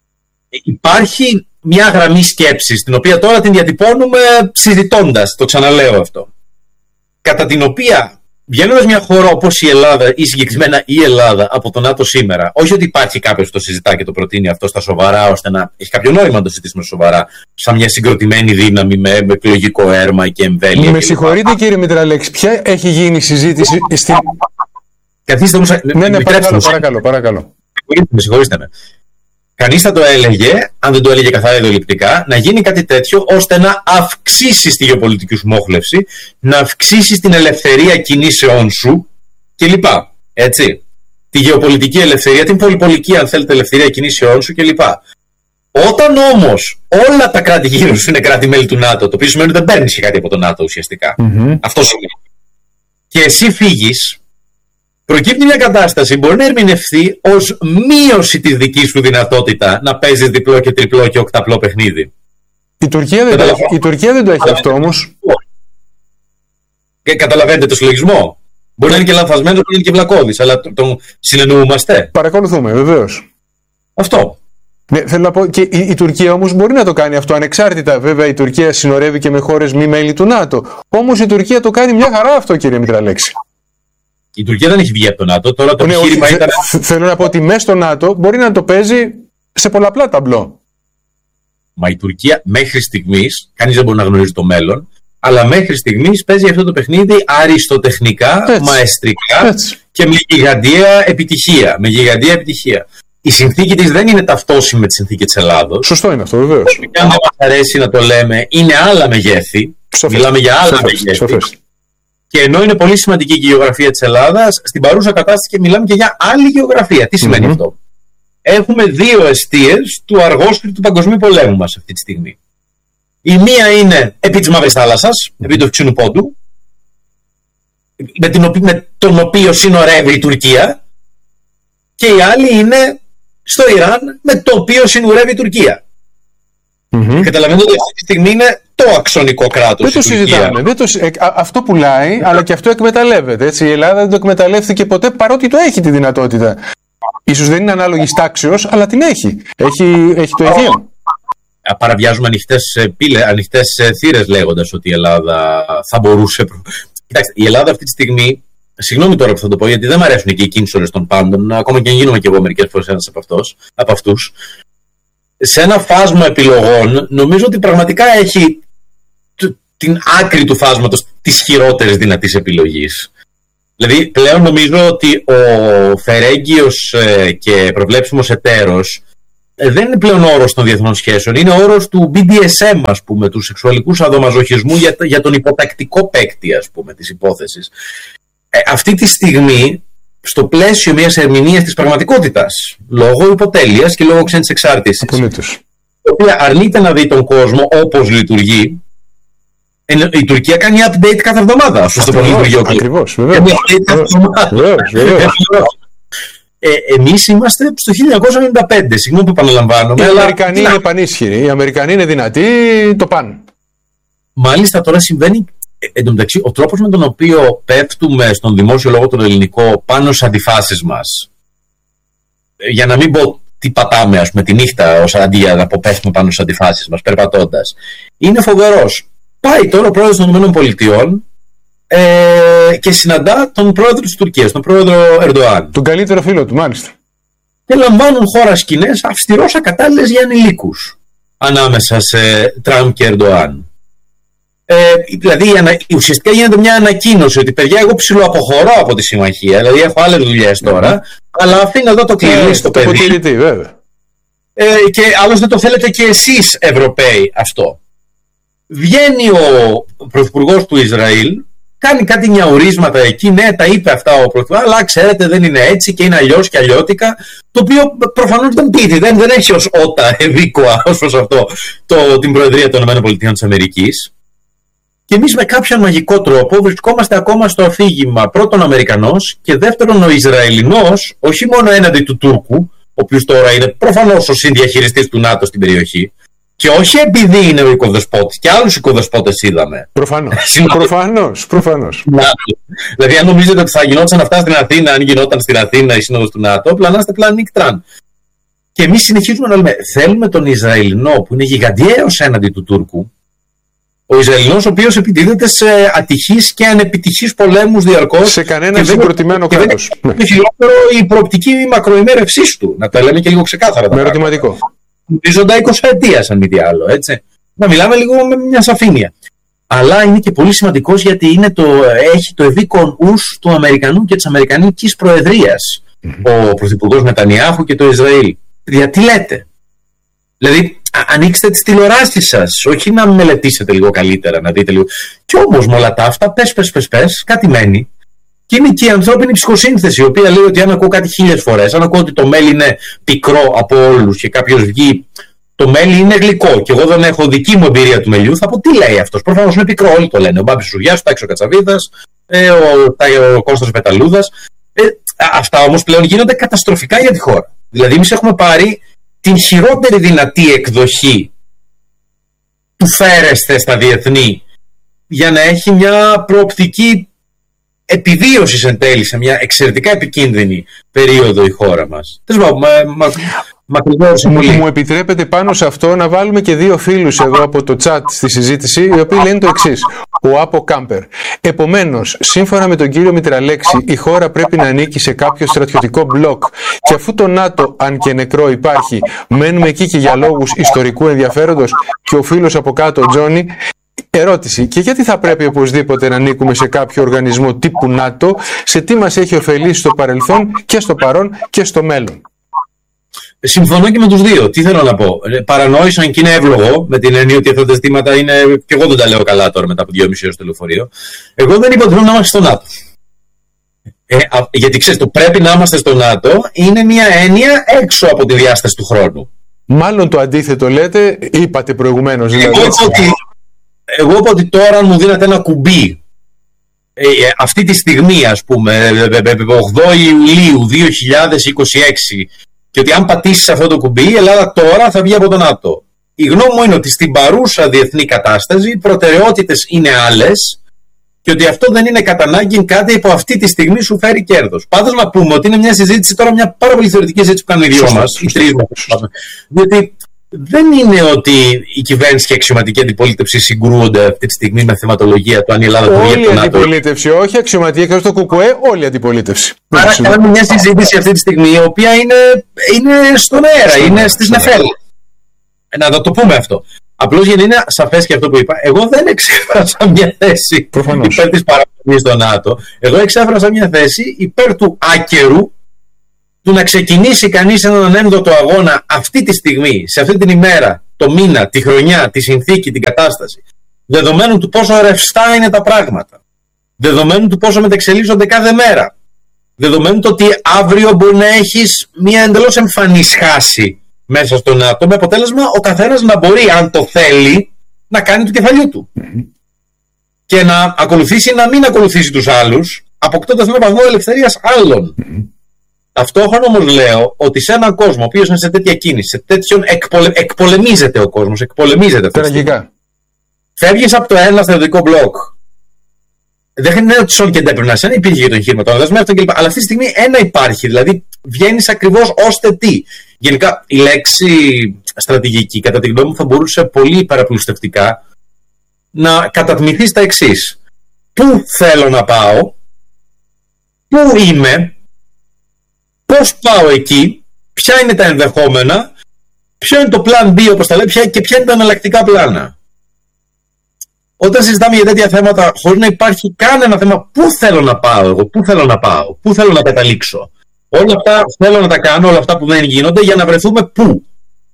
Υπάρχει μια γραμμή σκέψης, την οποία τώρα την διατυπώνουμε συζητώντας, το ξαναλέω αυτό, κατά την οποία βγαίνοντας μια χώρα όπως η Ελλάδα ή συγκεκριμένα η Ελλάδα από το ΝΑΤΟ σήμερα, όχι ότι υπάρχει κάποιος που το συζητά και το προτείνει αυτό στα σοβαρά, ώστε να έχει κάποιο νόημα να το συζητήσουμε σοβαρά, σαν μια συγκροτημένη δύναμη με, με εκλογικό έρμα και εμβέλεια. Με συγχωρείτε κύριε Μητραλέξη, ποια έχει γίνει συζήτηση στην. Καθίστε μου. Ναι, ναι, παρακαλώ, παρακαλώ, παρακαλώ. Με συγχωρείτε με. Κανείς θα το έλεγε, αν δεν το έλεγε καθαρά ιδεολειπτικά, να γίνει κάτι τέτοιο ώστε να αυξήσει τη γεωπολιτική σου μόχλευση, να αυξήσει την ελευθερία κινήσεών σου κλπ. Έτσι. Τη γεωπολιτική ελευθερία, την πολυπολική, αν θέλετε, ελευθερία κινήσεών σου κλπ. Όταν όμως όλα τα κράτη γύρω σου είναι κράτη-μέλη του ΝΑΤΟ, το οποίο σημαίνει ότι δεν παίρνεις και κάτι από το ΝΑΤΟ ουσιαστικά. Mm-hmm. Αυτό σημαίνει. Και εσύ φύγεις. Προκύπτει μια κατάσταση που μπορεί να ερμηνευθεί ως μείωση της δικής σου δυνατότητα να παίζεις διπλό και τριπλό και οκταπλό παιχνίδι. Η Τουρκία δεν, το, έχει, η Τουρκία δεν το έχει αυτό όμως. Και καταλαβαίνετε το συλλογισμό. Μπορεί να είναι και λανθασμένος, μπορεί να είναι και βλακώδης, αλλά τον το συνεννοούμαστε. Παρακολουθούμε, βεβαίως. Αυτό. Ναι, θέλω να πω, και η, η Τουρκία όμως μπορεί να το κάνει αυτό ανεξάρτητα. Βέβαια, η Τουρκία συνορεύει και με χώρες μη μέλη του ΝΑΤΟ. Όμως η Τουρκία το κάνει μια χαρά αυτό, κύριε Μητραλέξη. Η Τουρκία δεν έχει βγει από το ΝΑΤΟ. Τώρα το ναι, επιχείρημα όχι, ήταν. Θέλω να πω ότι μέσα στο ΝΑΤΟ μπορεί να το παίζει σε πολλαπλά ταμπλό. Μα η Τουρκία μέχρι στιγμής, κανείς δεν μπορεί να γνωρίζει το μέλλον, αλλά μέχρι στιγμής παίζει αυτό το παιχνίδι αριστοτεχνικά, έτσι, μαεστρικά έτσι, και με γιγαντιαία επιτυχία. Με γιγαντιαία επιτυχία. Η συνθήκη της δεν είναι ταυτόσιμη με τη συνθήκη της Ελλάδος. Σωστό είναι αυτό, βεβαίως. Και αν δεν μας αρέσει να το λέμε, είναι άλλα μεγέθη. Σοφές. Μιλάμε για άλλα Σοφές. μεγέθη. Σοφές. Και ενώ είναι πολύ σημαντική η γεωγραφία της Ελλάδας, στην παρούσα κατάσταση και μιλάμε και για άλλη γεωγραφία. Τι σημαίνει mm-hmm. αυτό? Έχουμε δύο εστίες του αργόσπιτου του Παγκοσμίου Πολέμου μας αυτή τη στιγμή. Η μία είναι επί της Μαύρης Θάλασσας, επί του Ευξήνου Πόντου, με, την, με τον οποίο συνορεύει η Τουρκία, και η άλλη είναι στο Ιράν, με το οποίο συνορεύει η Τουρκία. Mm-hmm. Καταλαβαίνετε ότι αυτή τη στιγμή είναι το αξονικό κράτος. Δεν το συζητάμε. Δεν το, α, αυτό πουλάει, yeah. αλλά και αυτό εκμεταλλεύεται. Έτσι. Η Ελλάδα δεν το εκμεταλλεύτηκε ποτέ, παρότι το έχει τη δυνατότητα. Ίσως δεν είναι ανάλογης τάξεως, αλλά την έχει. Έχει, έχει το ιδίο. Παραβιάζουμε ανοιχτές, ανοιχτές θύρες λέγοντας ότι η Ελλάδα θα μπορούσε. Κοιτάξτε, η Ελλάδα αυτή τη στιγμή. Συγγνώμη τώρα που θα το πω, γιατί δεν μου αρέσουν και οι κίνησορες των πάντων, ακόμα και αν γίνομαι και εγώ μερικές φορές ένας από, αυτός, από αυτούς. Σε ένα φάσμα επιλογών, νομίζω ότι πραγματικά έχει την άκρη του φάσματος της χειρότερης δυνατής επιλογής. Δηλαδή, πλέον νομίζω ότι ο φερέγγιος ε, και προβλέψιμος εταίρος ε, δεν είναι πλέον όρος των διεθνών σχέσεων, είναι όρος του μπι ντι ες εμ, ας πούμε, του σεξουαλικού σαδομαζοχισμού για, για τον υποτακτικό παίκτη, ας πούμε, της υπόθεσης. Ε, αυτή τη στιγμή, στο πλαίσιο μιας ερμηνείας της πραγματικότητας, λόγω υποτέλειας και λόγω ξένης εξάρτησης, η οποία αρνείται να δει τον κόσμο όπως λειτουργεί. Η Τουρκία κάνει update κάθε εβδομάδα. Ακριβώς, βεβαίως. Ε, εμείς είμαστε στο χίλια εννιακόσια ενενήντα πέντε, συγγνώμη που επαναλαμβάνομαι. Οι Αμερικανοί είναι πανίσχυροι, οι Αμερικανοί είναι δυνατοί, το πάνε. Μάλιστα τώρα συμβαίνει, εν τω μεταξύ, ο τρόπος με τον οποίο πέφτουμε στον δημόσιο λόγο τον ελληνικό πάνω στις αντιφάσεις μας, για να μην πω τι πατάμε, ας πούμε, τη νύχτα ως αντί να πέφτουμε πάνω στις αντιφάσεις μας, περπατώντας, είναι φοβερός. Πάει τώρα ο πρόεδρος των ΗΠΑ ε, και συναντά τον πρόεδρο της Τουρκίας, τον πρόεδρο Ερντοάν. Τον καλύτερο φίλο του, μάλιστα. Και λαμβάνουν χώρα σκηνές αυστηρώς ακατάλληλες για ανηλίκους ανάμεσα σε Τραμπ και Ερντοάν. Ε, δηλαδή ουσιαστικά γίνεται μια ανακοίνωση ότι παιδιά, εγώ ψιλοαποχωρώ από τη συμμαχία, δηλαδή έχω άλλες δουλειές τώρα, mm-hmm. αλλά αφήνω εδώ το κλειδί ε, στο παιδί. Βέβαια. Ε, και άλλωστε το θέλετε και εσείς Ευρωπαίοι αυτό. Βγαίνει ο πρωθυπουργός του Ισραήλ, κάνει κάτι νιαουρίσματα εκεί, ναι, τα είπε αυτά ο πρωθυπουργός, αλλά ξέρετε δεν είναι έτσι και είναι αλλιώς και αλλιώτικα, το οποίο προφανώς δεν πείθει, δεν, δεν έχει ως ότα ευήκοα ως προς αυτό το, την Προεδρία των ΗΠΑ. Και εμείς με κάποιον μαγικό τρόπο βρισκόμαστε ακόμα στο αφήγημα, πρώτον Αμερικανός και δεύτερον ο Ισραηλινός, όχι μόνο έναντι του Τούρκου, ο οποίος τώρα είναι προφανώς ο συνδιαχειριστής του ΝΑΤΟ στην περιοχή, και όχι επειδή είναι ο οικοδεσπότης, και άλλους οικοδεσπότες είδαμε. Προφανώς. προφανώς, προφανώς. Δηλαδή, αν νομίζετε ότι θα γινόταν αυτά στην Αθήνα, αν γινόταν στην Αθήνα η σύνοδος του ΝΑΤΟ, πλανάστε πλάν νικτράν. Και εμείς συνεχίζουμε να λέμε, θέλουμε τον Ισραηλινό που είναι γιγαντιαίος έναντι του Τούρκου, ο Ισραηλινός ο οποίος επιτίθεται σε ατυχείς και ανεπιτυχείς πολέμους διαρκώς. Σε κανένα συγκροτημένο κράτος. Και χειρότερο η προοπτική μακροημέρευσής του, να τα λέμε και λίγο ξεκάθαρα. Με ερωτηματικό. Ορίζοντα εικοσαετίας, αν μη τι άλλο, έτσι. Να μιλάμε λίγο με μια σαφήνεια. Αλλά είναι και πολύ σημαντικός γιατί είναι το, έχει το ευήκον ους του Αμερικανού και της Αμερικανικής Προεδρίας. Mm-hmm. Ο πρωθυπουργός Νετανιάχου και το Ισραήλ. Γιατί λέτε. Δηλαδή, ανοίξτε τις τηλεοράσεις σας, όχι να μελετήσετε λίγο καλύτερα, να δείτε λίγο. Κι όμως με όλα τα αυτά, πες, πες, πες, πες, κάτι μένει. Και είναι και η ανθρώπινη ψυχοσύνθεση, η οποία λέει ότι αν ακούω κάτι χίλιες φορές, αν ακούω ότι το μέλι είναι πικρό από όλους και κάποιος βγει, το μέλι είναι γλυκό και εγώ δεν έχω δική μου εμπειρία του μελιού, θα πω τι λέει αυτός. Προφανώς είναι πικρό, όλοι το λένε. Ο Μπάμπης Σουγιάς, ο Τάξος Κατσαβίδας, ε, ο, ο Κώστας Πεταλούδας. Ε, αυτά όμως πλέον γίνονται καταστροφικά για τη χώρα. Δηλαδή, εμείς έχουμε πάρει την χειρότερη δυνατή εκδοχή του φέρεσθε στα διεθνή για να έχει μια προοπτική επιβίωσης εν τέλει σε μια εξαιρετικά επικίνδυνη περίοδο η χώρα μας. Τέλος πάντων, μα, μα, μου, μου επιτρέπετε πάνω σε αυτό να βάλουμε και δύο φίλους εδώ από το chat στη συζήτηση, οι οποίοι λένε το εξής. Ο Άπο Κάμπερ. Επομένως, σύμφωνα με τον κύριο Μητραλέξη, η χώρα πρέπει να ανήκει σε κάποιο στρατιωτικό μπλοκ. Και αφού το ΝΑΤΟ, αν και νεκρό, υπάρχει, μένουμε εκεί και για λόγους ιστορικού ενδιαφέροντος. Και ο φίλος από κάτω, ο Τζόνι. Ερώτηση. Και γιατί θα πρέπει οπωσδήποτε να ανήκουμε σε κάποιο οργανισμό τύπου ΝΑΤΟ, σε τι μας έχει ωφελήσει στο παρελθόν και στο παρόν και στο μέλλον? Συμφωνώ και με τους δύο. Τι θέλω να πω. Παρανόησαν και είναι εύλογο, με την έννοια ότι αυτά τα ζητήματα είναι. Και εγώ δεν τα λέω καλά τώρα μετά από δυόμιση ώρες στο λεωφορείο. Εγώ δεν είπα ότι πρέπει να είμαστε στο ΝΑΤΟ. Ε, α, γιατί ξέρεις, το πρέπει να είμαστε στο ΝΑΤΟ είναι μια έννοια έξω από τη διάσταση του χρόνου. Μάλλον το αντίθετο λέτε, είπατε προηγουμένως. Δηλαδή. Εγώ είπα ότι, εγώ είπα ότι τώρα, αν μου δίνατε ένα κουμπί, ε, αυτή τη στιγμή, ας πούμε, ογδόη Ιουλίου δύο χιλιάδες είκοσι έξι, και ότι αν πατήσεις αυτό το κουμπί, η Ελλάδα τώρα θα βγει από το ΝΑΤΟ. Η γνώμη μου είναι ότι στην παρούσα διεθνή κατάσταση οι προτεραιότητες είναι άλλες και ότι αυτό δεν είναι κατά ανάγκη κάτι που αυτή τη στιγμή σου φέρει κέρδος. Πάντως να πούμε ότι είναι μια συζήτηση τώρα, μια πάρα πολύ θεωρητική συζήτηση που κάνουν οι δυο μας, οι τρεις μας. Διότι δεν είναι ότι η κυβέρνηση και η αξιωματική αντιπολίτευση συγκρούονται αυτή τη στιγμή με θεματολογία του αν η Ελλάδα θα βγει από το ΝΑΤΟ. Όλη η αντιπολίτευση, όχι αξιωματική, εκτός το ΚΚΕ, όλη η αντιπολίτευση. Άρα κάνουμε μια συζήτηση αυτή τη στιγμή η οποία είναι, είναι στον αέρα, είναι στις νεφέλες. Να το πούμε αυτό. Απλώς για να είναι σαφές και αυτό που είπα, εγώ δεν εξέφρασα μια θέση Προφανώς. υπέρ της παραμονής στο ΝΑΤΟ. Εγώ εξέφρασα μια θέση υπέρ του άκερου, του να ξεκινήσει κανείς έναν ανένδοτο αγώνα αυτή τη στιγμή, σε αυτή την ημέρα, το μήνα, τη χρονιά, τη συνθήκη, την κατάσταση, δεδομένου του πόσο ρευστά είναι τα πράγματα, δεδομένου του πόσο μεταξελίσσονται κάθε μέρα, δεδομένου του ότι αύριο μπορεί να έχεις μια εντελώς εμφανή σχάση μέσα στο ΝΑΤΟ, με αποτέλεσμα ο καθένας να μπορεί, αν το θέλει, να κάνει του κεφαλιού του. Mm-hmm. Και να ακολουθήσει, να μην ακολουθήσει τους άλλους, αποκτώντας έναν βαθμό ελευθερίας άλλων. Mm-hmm. Ταυτόχρονα όμως λέω ότι σε έναν κόσμο ο οποίος είναι σε τέτοια κίνηση, σε τέτοιον εκπολε... εκπολεμίζεται ο κόσμος, εκπολεμίζεται. Τραγικά. Φεύγεις από το ένα στρατιωτικό μπλοκ. Δεν είναι ότι σόν και ντέπρεπε να σε, υπήρχε για το εγχείρημα των δεσμεύτων κλπ. Αλλά αυτή τη στιγμή ένα υπάρχει. Δηλαδή βγαίνεις ακριβώς ώστε τι. Γενικά η λέξη στρατηγική, κατά τη γνώμη μου, θα μπορούσε πολύ υπεραπλουστευτικά να κατατμηθεί στα εξής. Πού θέλω να πάω, πού είμαι, πώς πάω εκεί, ποια είναι τα ενδεχόμενα, ποιο είναι το plan B, όπως τα λέει, και ποια είναι τα εναλλακτικά πλάνα. Όταν συζητάμε για τέτοια θέματα, χωρίς να υπάρχει κανένα θέμα, πού θέλω να πάω εγώ, πού θέλω να πάω, πού θέλω να καταλήξω. Όλα αυτά θέλω να τα κάνω, όλα αυτά που δεν γίνονται, για να βρεθούμε πού.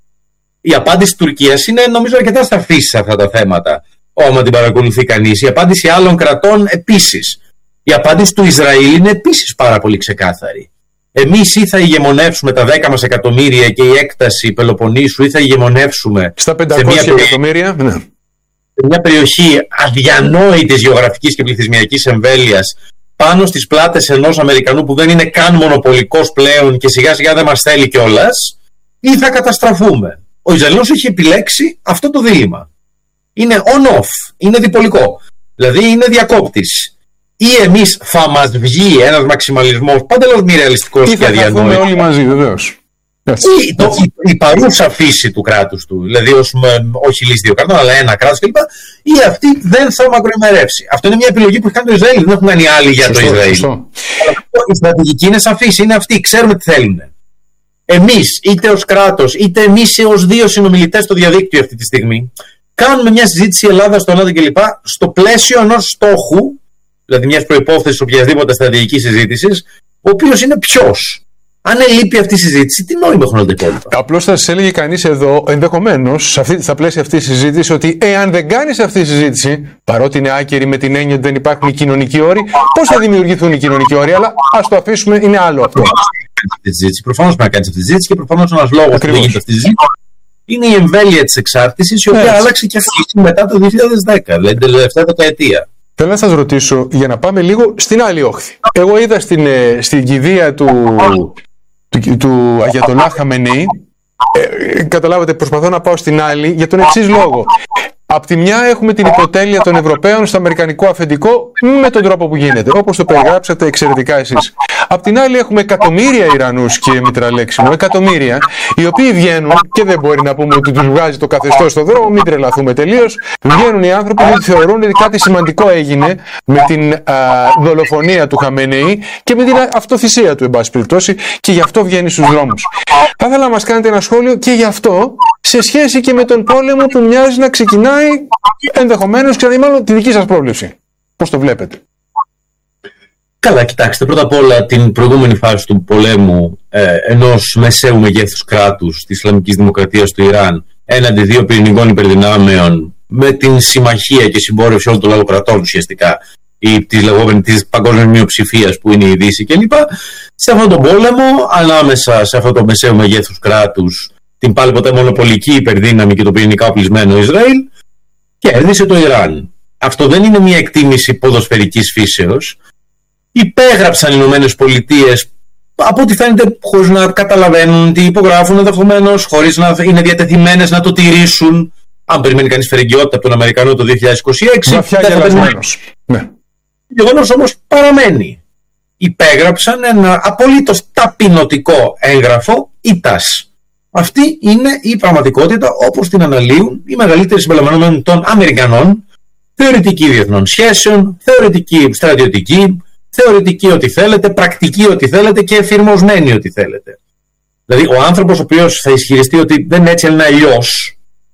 Η απάντηση της Τουρκίας είναι, νομίζω, αρκετά σαφή σε αυτά τα θέματα, άμα την παρακολουθεί κανείς. Η απάντηση άλλων κρατών επίσης. Η απάντηση του Ισραήλ είναι επίσης πάρα πολύ ξεκάθαρη. Εμείς ή θα ηγεμονεύσουμε τα δέκα μας εκατομμύρια και η έκταση Πελοποννήσου, ή θα ηγεμονεύσουμε στα πεντακόσια εκατομμύρια, ναι. Σε μια περιοχή αδιανόητης γεωγραφικής και πληθυσμιακής εμβέλειας, πάνω στις πλάτες ενός Αμερικανού που δεν είναι καν μονοπολικός πλέον και σιγά σιγά δεν μας θέλει κιόλας, ή θα καταστραφούμε. Ο Ισραηλός έχει επιλέξει αυτό το δίλημμα. Είναι on-off, είναι διπολικό. Δηλαδή είναι διακόπτης. Ή εμείς θα μας βγει ένας μαξιμαλισμός παντελώς μη ρεαλιστικός και αδιανόητος. Ή θα όλοι μαζί, βεβαίως. Ή το, η, η παρούσα φύση του κράτους του, δηλαδή ως, όχι λύση δύο κρατών, αλλά ένα κράτος κλπ. Ή αυτή δεν θα μακροημερεύσει. Αυτό είναι μια επιλογή που έχει κάνει το Ισραήλ. Δεν έχουν κάνει άλλοι για σωστό, το Ισραήλ. Σωστό. Η στρατηγική είναι σαφής, είναι αυτή. Ξέρουμε τι θέλουν. Εμείς, είτε ως κράτος, είτε εμείς ως δύο συνομιλητές στο διαδίκτυο αυτή τη στιγμή, κάνουμε μια συζήτηση Ελλάδα στο ΝΑΤΟ κλπ. Στο πλαίσιο ενός στόχου, δηλαδή μιας προϋπόθεσης οποιασδήποτε στρατηγικής συζήτησης, ο οποίος είναι ποιος. Αν ελείπει αυτή η συζήτηση, τι νόημα έχουν όλα τα υπόλοιπα. Απλώς θα σας έλεγε κανείς εδώ, ενδεχομένως, στα πλαίσια αυτή τη συζήτηση, ότι εάν δεν κάνεις αυτή τη συζήτηση, παρότι είναι άκερη με την έννοια ότι δεν υπάρχουν οι κοινωνικοί όροι, πώς θα δημιουργηθούν οι κοινωνικοί όροι, αλλά ας το αφήσουμε, είναι άλλο αυτό. Προφανώς πρέπει να κάνεις αυτή τη συζήτηση και προφανώς ένας λόγος που γίνεται αυτή τη συζήτηση είναι η εμβέλεια της εξάρτησης, η οποία έτσι άλλαξε και αυτή μετά το δύο χιλιάδες δέκα, δηλαδή την τελευταία δεκαετία. Θέλω να σας ρωτήσω, για να πάμε λίγο στην άλλη όχθη. Εγώ είδα στην, στην κηδεία του. του, του Αγιατολάχ Χαμενεή, ε, καταλάβατε, προσπαθώ να πάω στην άλλη για τον εξής λόγο. Απ' τη μια έχουμε την υποτέλεια των Ευρωπαίων στο αμερικανικό αφεντικό με τον τρόπο που γίνεται, όπως το περιγράψατε εξαιρετικά εσείς. Απ' την άλλη έχουμε εκατομμύρια Ιρανούς, κύριε Μητραλέξη μου, εκατομμύρια, οι οποίοι βγαίνουν και δεν μπορεί να πούμε ότι τους βγάζει το καθεστώς στο δρόμο, μην τρελαθούμε τελείως. Βγαίνουν οι άνθρωποι που θεωρούν ότι κάτι σημαντικό έγινε με την α, δολοφονία του Χαμενεή και με την αυτοθυσία του, εν πάση περιπτώσει, και γι' αυτό βγαίνει στους δρόμους. Θα ήθελα να μας κάνετε ένα σχόλιο και γι' αυτό, σε σχέση και με τον πόλεμο που μοιάζει να ξεκινάει ενδεχομένως, ξανά μάλλον τη δική σας πρόβλεψη. Πώς το βλέπετε? Καλά, κοιτάξτε, πρώτα απ' όλα την προηγούμενη φάση του πολέμου ε, ενός μεσαίου μεγέθους κράτους της Ισλαμικής Δημοκρατίας του Ιράν έναντι δύο πυρηνικών υπερδυνάμεων, με την συμμαχία και συμπόρευση όλων των λαοκρατών ουσιαστικά, ή της λεγόμενης της παγκόσμιας μειοψηφίας που είναι η Δύση κλπ. Σε αυτόν τον πόλεμο, ανάμεσα σε αυτό το μεσαίου μεγέθους κράτους, την πάλι ποτέ μονοπολική υπερδύναμη και το πυρηνικά οπλισμένο Ισραήλ, κέρδισε το Ιράν. Αυτό δεν είναι μια εκτίμηση ποδοσφαιρικής φύσεως. Υπέγραψαν οι Ηνωμένες Πολιτείες, από ό,τι φαίνεται, χωρίς να καταλαβαίνουν τι υπογράφουν ενδεχομένως, χωρίς να είναι διατεθειμένες να το τηρήσουν. Αν περιμένει κανείς φερεγγιότητα από τον Αμερικανό το δύο χιλιάδες είκοσι έξι, βαθιά γελασμένος. Ναι. Το γεγονός όμως παραμένει. Υπέγραψαν ένα απολύτως ταπεινωτικό έγγραφο ΙΤΑΣ. Αυτή είναι η πραγματικότητα όπως την αναλύουν οι μεγαλύτεροι συμπεριλαμβανομένων των Αμερικανών, θεωρητικοί διεθνών σχέσεων, θεωρητικοί στρατιωτικοί, θεωρητικοί ό,τι θέλετε, πρακτικοί ό,τι θέλετε και εφηρμοσμένοι ό,τι θέλετε. Δηλαδή, ο άνθρωπος ο οποίος θα ισχυριστεί ότι δεν έτσι, αλλά αλλιώς,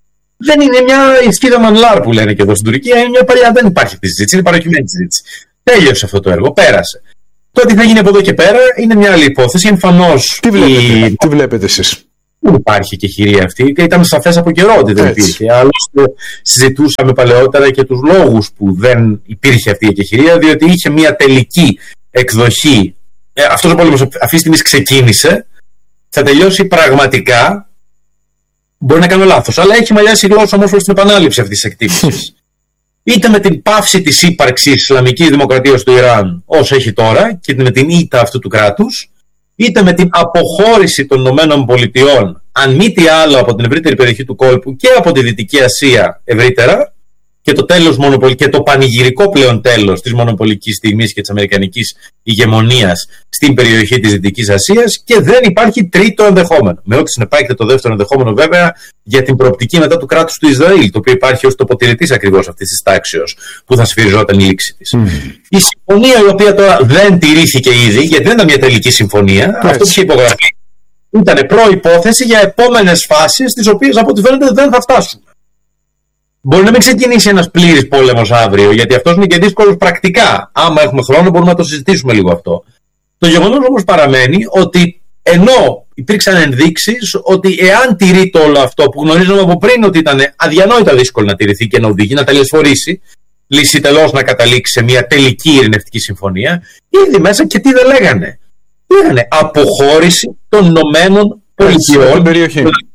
δεν είναι μια ισχύδα μανλάρ που λένε και εδώ στην Τουρκία, είναι μια παλιά, δεν υπάρχει αυτή τη συζήτηση, είναι παροχημένη συζήτηση. Τέλειωσε αυτό το έργο, πέρασε. Το τι θα γίνει από εδώ και πέρα είναι μια άλλη υπόθεση. Εμφανώς. Τι βλέπετε, η... τι βλέπετε εσείς? Δεν υπάρχει και χειρία αυτή. Ήταν σαφές από καιρό ότι δεν υπήρχε. Άλλωστε, συζητούσαμε παλαιότερα και τους λόγους που δεν υπήρχε αυτή η εκεχηρία, διότι είχε μια τελική εκδοχή. Ε, αυτός ο πόλεμος αυτή τη στιγμή ξεκίνησε, θα τελειώσει πραγματικά. Μπορεί να κάνω λάθος, αλλά έχει μαλλιάσει η γλώσσα όμως προς την επανάληψη αυτής της εκτίμησης. Είτε με την πάυση της ύπαρξης Ισλαμικής Δημοκρατίας του Ιράν όσο έχει τώρα και με την ήττα αυτού του κράτους, είτε με την αποχώρηση των Ηνωμένων Πολιτειών, αν μη τι άλλο, από την ευρύτερη περιοχή του κόλπου και από τη Δυτική Ασία ευρύτερα, και το, τέλος μονοπολ... και το πανηγυρικό πλέον τέλος της μονοπολικής τιμής και της αμερικανικής ηγεμονίας στην περιοχή της Δυτικής Ασίας, και δεν υπάρχει τρίτο ενδεχόμενο. Με ό,τι συνεπάγεται το δεύτερο ενδεχόμενο, βέβαια, για την προοπτική μετά του κράτους του Ισραήλ, το οποίο υπάρχει ως τοποτηρητής ακριβώς αυτής της τάξεως που θα σφυριζόταν η λήξη της. Mm. Η συμφωνία, η οποία τώρα δεν τηρήθηκε ήδη, γιατί δεν ήταν μια τελική συμφωνία, yes. αυτό που είχε υπογραφεί ήταν προϋπόθεση για επόμενες φάσεις, τις οποίες από ό,τι φαίνεται δεν θα φτάσουν. Μπορεί να μην ξεκινήσει ένας πλήρης πόλεμος αύριο, γιατί αυτός είναι και δύσκολος πρακτικά. Άμα έχουμε χρόνο, μπορούμε να το συζητήσουμε λίγο αυτό. Το γεγονός όμως παραμένει ότι ενώ υπήρξαν ενδείξεις ότι εάν τηρείται όλο αυτό που γνωρίζαμε από πριν ότι ήταν αδιανόητα δύσκολο να τηρηθεί και να οδηγεί, να τελεσφορήσει, λύση τελώς να καταλήξει σε μια τελική ειρηνευτική συμφωνία, ήδη μέσα και τι δεν λέγανε. Λέγανε αποχώρηση των Ηνωμένων Πολιτειών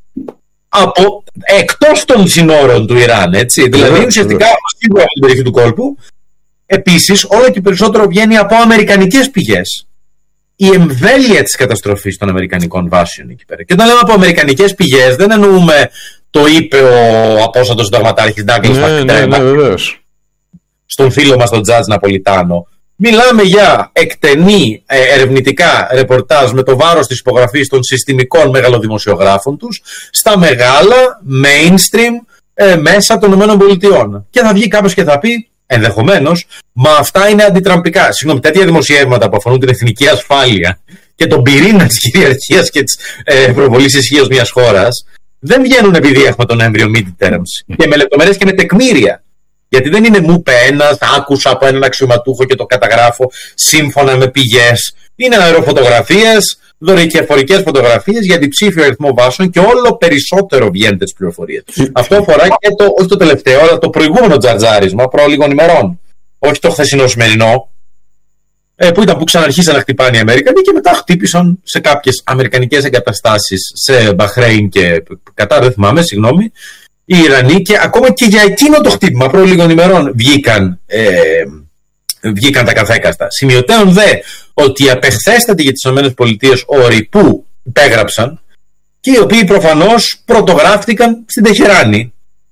από εκτός των συνόρων του Ιράν, έτσι. Δηλαδή ουσιαστικά από την περιοχή του κόλπου. Επίσης, όλο και περισσότερο βγαίνει από αμερικανικές πηγές η εμβέλεια της καταστροφής των αμερικανικών βάσεων εκεί πέρα. Και όταν λέμε από αμερικανικές πηγές, δεν εννοούμε το είπε ο απόστατος συνταγματάρχης Ντάγκλας Παπιτρέμα στον φίλο μας τον Τζατζ Ναπολιτάνο. Μιλάμε για εκτενή ε, ερευνητικά ρεπορτάζ με το βάρος της υπογραφής των συστημικών μεγαλοδημοσιογράφων τους στα μεγάλα mainstream ε, μέσα των ΗΠΑ. Και θα βγει κάποιος και θα πει, ενδεχομένως, μα αυτά είναι αντιτραμπικά. Συγγνώμη, τέτοια δημοσιεύματα που αφορούν την εθνική ασφάλεια και τον πυρήνα της κυριαρχίας και της ε, προβολής ισχύως μιας χώρας, δεν βγαίνουν επειδή έχουμε τον έμβριο midterms και με λεπτομέρειες και με τεκμήρια. Γιατί δεν είναι μου είπε ένας, άκουσα από έναν αξιωματούχο και το καταγράφω σύμφωνα με πηγές. Είναι αεροφωτογραφίες, δορυκεφορικές φωτογραφίες για διψήφιο αριθμό βάσεων και όλο περισσότερο βγαίνετε τις πληροφορίες. Αυτό αφορά και το, όχι το τελευταίο, αλλά το προηγούμενο τζαρτζάρισμα προ λίγων ημερών. Όχι το χθεσινό σημερινό, που ήταν που ξαναρχίσαν να χτυπάνε οι Αμερικανοί και μετά χτύπησαν σε κάποιες αμερικανικές εγκαταστάσεις σε Μπαχρέιν και Κατάρ, δεν θυμάμαι, συγγνώμη. Οι Ιρανοί, και ακόμα και για εκείνο το χτύπημα προ λίγων ημερών βγήκαν, ε, βγήκαν τα καθέκαστα. Σημειωτέων δε ότι οι απεχθέστατοι για τις ΗΠΑ όροι που υπέγραψαν και οι οποίοι προφανώς πρωτογράφτηκαν στην Τεχεράνη.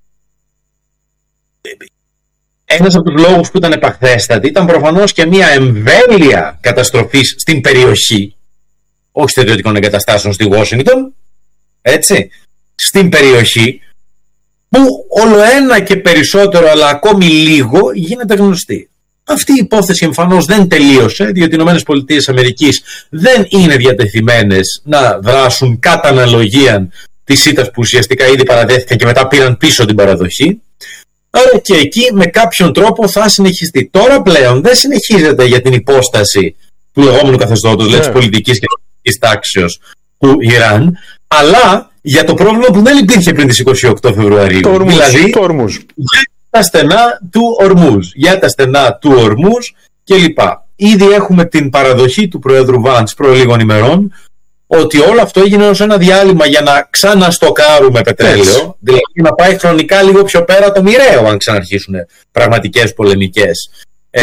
Ένας από τους λόγους που ήταν επαχθέστατοι ήταν προφανώς και μια εμβέλεια καταστροφής στην περιοχή, όχι στρατιωτικών εγκαταστάσεων στη Washington, έτσι, στην περιοχή, που όλο ένα και περισσότερο, αλλά ακόμη λίγο, γίνεται γνωστή. Αυτή η υπόθεση εμφανώς δεν τελείωσε, διότι οι ΗΠΑ δεν είναι διατεθειμένες να δράσουν κατά αναλογία της ήττας που ουσιαστικά ήδη παραδέχθηκαν και μετά πήραν πίσω την παραδοχή. Άρα και εκεί με κάποιον τρόπο θα συνεχιστεί. Τώρα πλέον δεν συνεχίζεται για την υπόσταση του λεγόμενου καθεστώτος, δηλαδή της πολιτικής και της τάξεως του Ιράν, αλλά για το πρόβλημα που δεν υπήρχε πριν τις είκοσι οκτώ Φεβρουαρίου. Το Ορμούζ, δηλαδή το Ορμούζ. Για τα στενά του Ορμούζ, για τα στενά του Ορμούζ κλπ. Ήδη έχουμε την παραδοχή του Προέδρου Βαντς προ λίγων ημερών ότι όλο αυτό έγινε ως ένα διάλειμμα για να ξαναστοκάρουμε πετρέλαιο, έτσι. Δηλαδή να πάει χρονικά λίγο πιο πέρα το μοιραίο αν ξαναρχίσουν πραγματικές πολεμικές. Ε,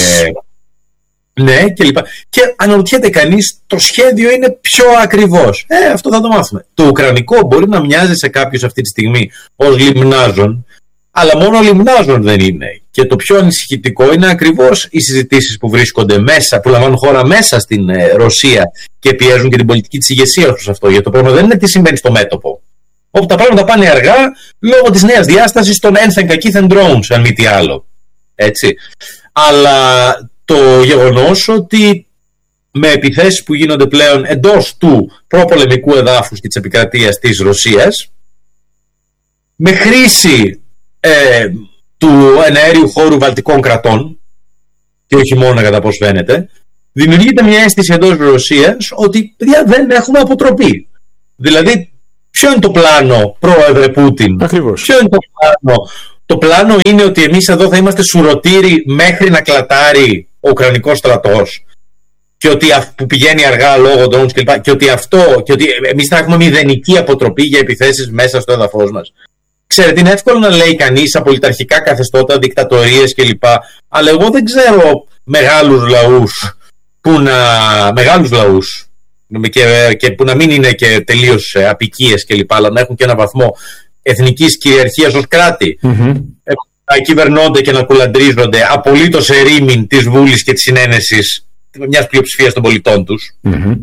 ναι, και λοιπά. Και αναρωτιέται κανείς, το σχέδιο είναι πιο ακριβώς. Ε, αυτό θα το μάθουμε. Το ουκρανικό μπορεί να μοιάζει σε κάποιους αυτή τη στιγμή ως λιμνάζον, αλλά μόνο λιμνάζον δεν είναι. Και το πιο ανησυχητικό είναι ακριβώς οι συζητήσεις που βρίσκονται μέσα, που λαμβάνουν χώρα μέσα στην ε, Ρωσία και πιέζουν και την πολιτική της ηγεσίας τους αυτό. Γιατί το πρόβλημα δεν είναι τι συμβαίνει στο μέτωπο. Όπου τα πράγματα πάνε αργά λόγω της νέας διάστασης των ένθεν κακήθεν drones, αν μη τι άλλο. Έτσι. Αλλά το γεγονός ότι με επιθέσεις που γίνονται πλέον εντός του προπολεμικού εδάφους και της επικρατείας της Ρωσίας, με χρήση ε, του εναέριου χώρου βαλτικών κρατών, και όχι μόνο κατά πώς φαίνεται, δημιουργείται μια αίσθηση εντός Ρωσίας ότι παιδιά, δεν έχουμε αποτροπή. Δηλαδή, ποιο είναι το πλάνο, πρόεδρε Πούτιν? Ακριβώς. Ποιο είναι το πλάνο? Το πλάνο είναι ότι εμείς εδώ θα είμαστε σουρωτήροι μέχρι να κλατάρει ο Ουκρανικός στρατός, και ότι που πηγαίνει αργά λόγω drones κλπ. Και ότι αυτό, και ότι εμείς θα έχουμε μηδενική αποτροπή για επιθέσεις μέσα στο έδαφος μας. Ξέρετε, είναι εύκολο να λέει κανείς απολυταρχικά καθεστώτα, δικτατορίες κλπ. Αλλά εγώ δεν ξέρω μεγάλους λαούς που να, μεγάλους λαούς και, και που να μην είναι και τελείως απικίες κλπ. Αλλά να έχουν και ένα βαθμό εθνικής κυριαρχίας ως κράτη. Mm-hmm. Να κυβερνώνται και να κουλαντρίζονται απολύτως ερήμην της Βούλης και της συνένεσης μιας πλειοψηφίας των πολιτών τους. Mm-hmm.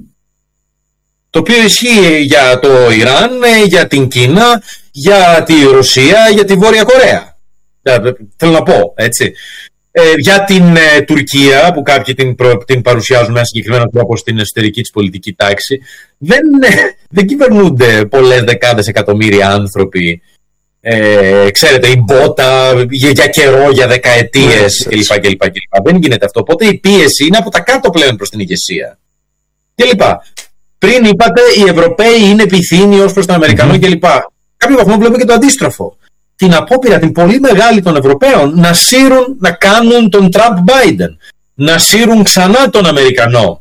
Το οποίο ισχύει για το Ιράν, για την Κίνα, για τη Ρωσία, για τη Βόρεια Κορέα. Θέλω να πω, έτσι. Ε, για την ε, Τουρκία, που κάποιοι την, προ, την παρουσιάζουν με ένα συγκεκριμένο τρόπο στην εσωτερική της πολιτική τάξη, δεν, ε, δεν κυβερνούνται πολλές δεκάδες εκατομμύρια άνθρωποι. Ε, ξέρετε, η μπότα για, για καιρό, για δεκαετίες κλπ, κλπ, κλπ. Δεν γίνεται αυτό. Οπότε η πίεση είναι από τα κάτω πλέον προς την ηγεσία. κλπ. Πριν είπατε, οι Ευρωπαίοι είναι πυθύνοι ως προς τον Αμερικανό mm-hmm. κλπ. Κάποιο βαθμό βλέπουμε και το αντίστροφο. Την απόπειρα, την πολύ μεγάλη των Ευρωπαίων, να σύρουν, να κάνουν τον Τραμπ Biden, να σύρουν ξανά τον Αμερικανό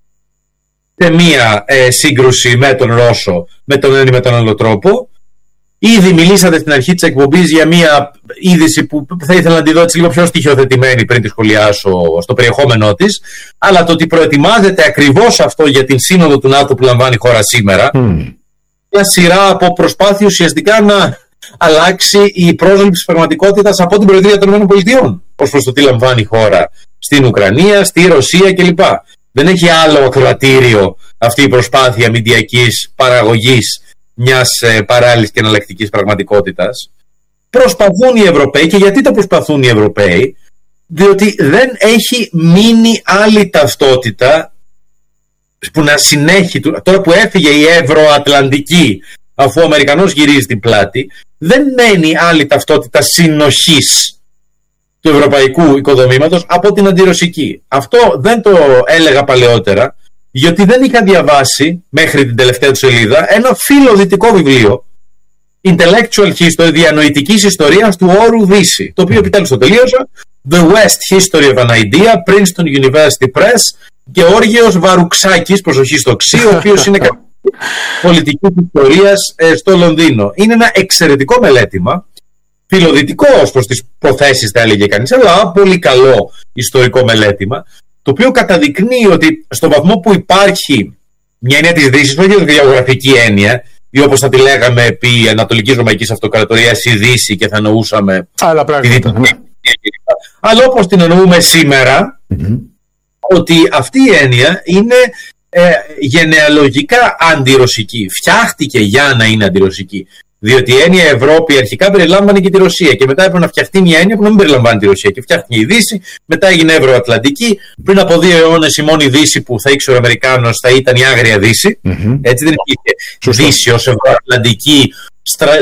σε μία ε, σύγκρουση με τον Ρώσο, με τον ένα ή με τον άλλο τρόπο. Ήδη μιλήσατε στην αρχή της εκπομπής για μία είδηση που θα ήθελα να τη δω έτσι λίγο πιο στοιχειοθετημένη πριν τη σχολιάσω στο περιεχόμενό της, αλλά το ότι προετοιμάζεται ακριβώς αυτό για την σύνοδο του ΝΑΤΟ που λαμβάνει η χώρα σήμερα, mm. μια σειρά από προσπάθειες ουσιαστικά να αλλάξει η πρόσληψη της πραγματικότητας από την Προεδρία των ΗΠΑ ως προς το τι λαμβάνει η χώρα στην Ουκρανία, στη Ρωσία κλπ. Δεν έχει άλλο ακροατήριο αυτή η προσπάθεια μηντιακής παραγωγής μιας ε, παράλληλης και εναλλακτικής πραγματικότητας. Προσπαθούν οι Ευρωπαίοι, και γιατί το προσπαθούν οι Ευρωπαίοι? Διότι δεν έχει μείνει άλλη ταυτότητα που να συνέχει, τώρα που έφυγε η Ευρωατλαντική, αφού ο Αμερικανός γυρίζει την πλάτη, δεν μένει άλλη ταυτότητα συνοχής του ευρωπαϊκού οικοδομήματος από την αντιρωσική. Αυτό δεν το έλεγα παλαιότερα, γιατί δεν είχα διαβάσει μέχρι την τελευταία του σελίδα ένα φιλοδυτικό βιβλίο, Intellectual History, διανοητικής ιστορίας του όρου Δύση, το οποίο επιτέλους το τελείωσα, The West History of an Idea, Princeton University Press, Γεώργιος Βαρουξάκης, προσοχή στο ξύ, ο οποίος είναι πολιτικής ιστορίας ε, στο Λονδίνο. Είναι ένα εξαιρετικό μελέτημα, φιλοδυτικό ως προς τις προθέσεις θα έλεγε κανείς, αλλά πολύ καλό ιστορικό μελέτημα, το οποίο καταδεικνύει ότι στον βαθμό που υπάρχει μια έννοια της Δύσης, όχι γεωγραφική έννοια, ή όπως θα τη λέγαμε επί Ανατολικής Ρωμαϊκής Αυτοκρατορίας η Δύση και θα εννοούσαμε άλλα πράγματα, ναι. Αλλά όπως την εννοούμε σήμερα, mm-hmm. ότι αυτή η έννοια είναι ε, γενεαλογικά αντιρωσική. Φτιάχτηκε για να είναι αντιρωσική. Διότι η έννοια Ευρώπη αρχικά περιλάμβανε και τη Ρωσία, και μετά έπρεπε να φτιαχτεί μια έννοια που να μην περιλαμβάνει τη Ρωσία. Και φτιάχτηκε η Δύση, μετά έγινε Ευρωατλαντική. Πριν από δύο αιώνες η μόνη Δύση που θα ήξερε ο Αμερικάνος θα ήταν η Άγρια Δύση. Mm-hmm. Έτσι δεν υπήρχε Δύση ως Ευρωατλαντική στρα,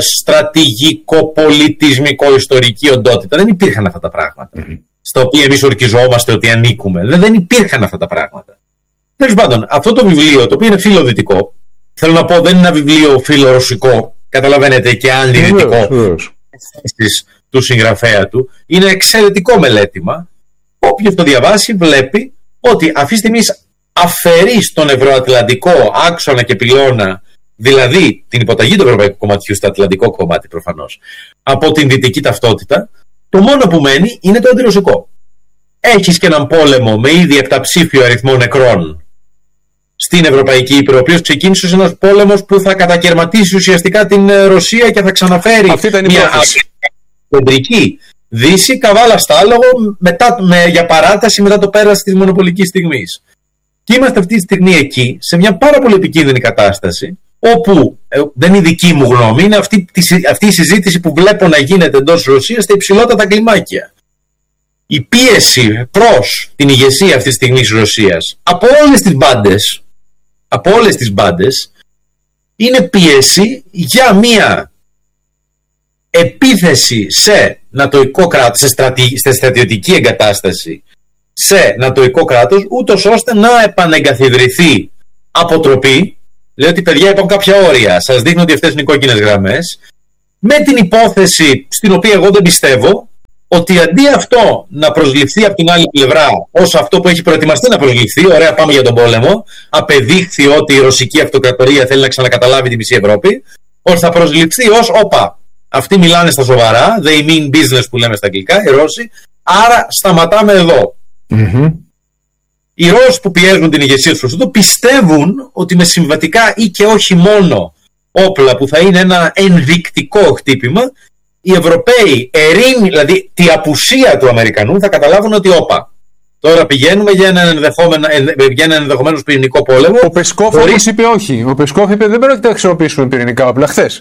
στρατηγικο-πολιτισμικο-ιστορική οντότητα. Δεν υπήρχαν αυτά τα πράγματα. Mm-hmm. Στα οποία εμείς ορκιζόμαστε ότι ανήκουμε. Δεν, δεν υπήρχαν αυτά τα πράγματα. Τέλος πάντων, αυτό το βιβλίο, το οποίο είναι φιλοδυτικό, θέλω να πω, δεν είναι ένα βιβλίο φιλορωσικό. Καταλαβαίνετε, και αντιδυτικό του συγγραφέα του. Είναι εξαιρετικό μελέτημα. Όποιος το διαβάσει βλέπει ότι αυτή τη στιγμή αφαιρεί στον ευρωατλαντικό άξονα και πυλώνα, δηλαδή την υποταγή του ευρωπαϊκού κομματιού στο ατλαντικό κομμάτι προφανώς, από την δυτική ταυτότητα, το μόνο που μένει είναι το αντιρωσικό. Έχεις και έναν πόλεμο με ήδη επταψήφιο αριθμό νεκρών στην Ευρωπαϊκή Ήπειρο, ο οποίος ξεκίνησε ως ένας πόλεμος που θα κατακαιρματίσει ουσιαστικά την Ρωσία και θα ξαναφέρει μια κεντρική Δύση καβάλα στα άλογο μετά, με, για παράταση μετά το πέρας της μονοπολικής στιγμής. Και είμαστε αυτή τη στιγμή εκεί, σε μια πάρα πολύ επικίνδυνη κατάσταση, όπου ε, δεν είναι η δική μου γνώμη, είναι αυτή, αυτή η συζήτηση που βλέπω να γίνεται εντός Ρωσίας στα υψηλότατα κλιμάκια. Η πίεση προς την ηγεσία αυτή τη στιγμή της Ρωσίας από όλες τις μπάντες, από όλες τις μπάντες, είναι πίεση για μια επίθεση σε νατοϊκό κράτος, σε, στρατη, σε στρατιωτική εγκατάσταση σε νατοϊκό κράτος, ούτως ώστε να επανεγκαθιδρυθεί αποτροπή. Λέει ότι παιδιά υπάρχουν κάποια όρια, σας δείχνω ότι αυτές είναι οι κόκκινες γραμμές, με την υπόθεση στην οποία εγώ δεν πιστεύω, ότι αντί αυτό να προσληφθεί από την άλλη πλευρά ως αυτό που έχει προετοιμαστεί να προσληφθεί, ωραία πάμε για τον πόλεμο, απεδείχθη ότι η ρωσική αυτοκρατορία θέλει να ξανακαταλάβει τη μισή Ευρώπη, ώστε θα προσληφθεί ως όπα. Αυτοί μιλάνε στα σοβαρά, they mean business που λέμε στα αγγλικά, οι Ρώσοι, άρα σταματάμε εδώ. Mm-hmm. Οι Ρώσοι που πιέζουν την ηγεσία του προς αυτό πιστεύουν ότι με συμβατικά ή και όχι μόνο όπλα που θα είναι ένα ενδεικτικό χτύπημα, οι Ευρωπαίοι ερήμοι, δηλαδή τη απουσία του Αμερικανού, θα καταλάβουν ότι όπα. Τώρα πηγαίνουμε για έναν ενδεχόμενο, για έναν ενδεχομένως πυρηνικό πόλεμο. Ο Πεσκόφ χωρίς... όμως είπε όχι. Ο Πεσκόφ είπε δεν πρόκειται να χρησιμοποιήσουμε πυρηνικά όπλα χθες.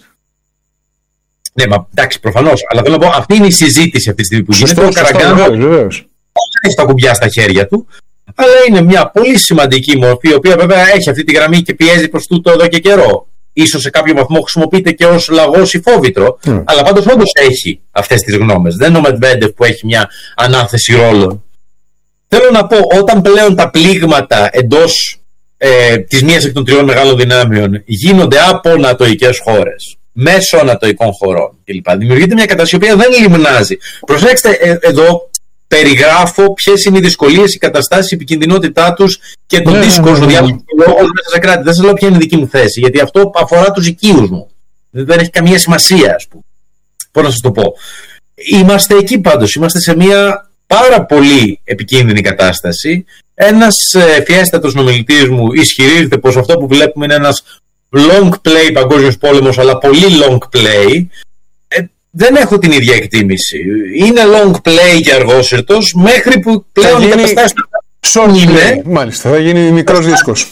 Ναι, μα εντάξει, προφανώς. Αλλά θέλω να πω, αυτή είναι η συζήτηση αυτή τη στιγμή που γίνεται. Ο Καραγκάνο δεν έχει τα κουμπιά στα χέρια του. Αλλά είναι μια πολύ σημαντική μορφή, η οποία βέβαια έχει αυτή τη γραμμή και πιέζει προς τούτο εδώ και καιρό. Ίσως σε κάποιο βαθμό χρησιμοποιείται και ως λαγός ή φόβητρο, mm. αλλά πάντως όντως έχει αυτές τις γνώμες. Δεν είναι ο Μετβέντεφ που έχει μια ανάθεση ρόλων. Θέλω να πω, όταν πλέον τα πλήγματα εντός ε, της μίας εκ των τριών μεγάλων δυνάμεων γίνονται από νατοικές χώρες, μέσω νατοικών χωρών κλπ., δημιουργείται μια κατάσταση η οποία δεν λιμνάζει. Προσέξτε, ε, εδώ περιγράφω ποιες είναι οι δυσκολίες, οι καταστάσεις, η επικινδυνότητά τους και τον δύσκολο στο διάλογο μέσα σε κράτη. Δεν σας λέω ποια είναι η δική μου θέση, γιατί αυτό αφορά τους οικείους μου. Δεν έχει καμία σημασία, ας πούμε. Πώς να σας το πω. Είμαστε εκεί πάντως. Είμαστε σε μια πάρα πολύ επικίνδυνη κατάσταση. Ένας ευφιέστατος συνομιλητής μου ισχυρίζεται πως αυτό που βλέπουμε είναι ένας long play παγκόσμιος πόλεμος, αλλά πολύ long play. Δεν έχω την ίδια εκτίμηση. Είναι long play και αργόσυρτος, μέχρι που πλέον οι καταστάσεις short είναι. Μάλιστα, θα γίνει μικρός δίσκος.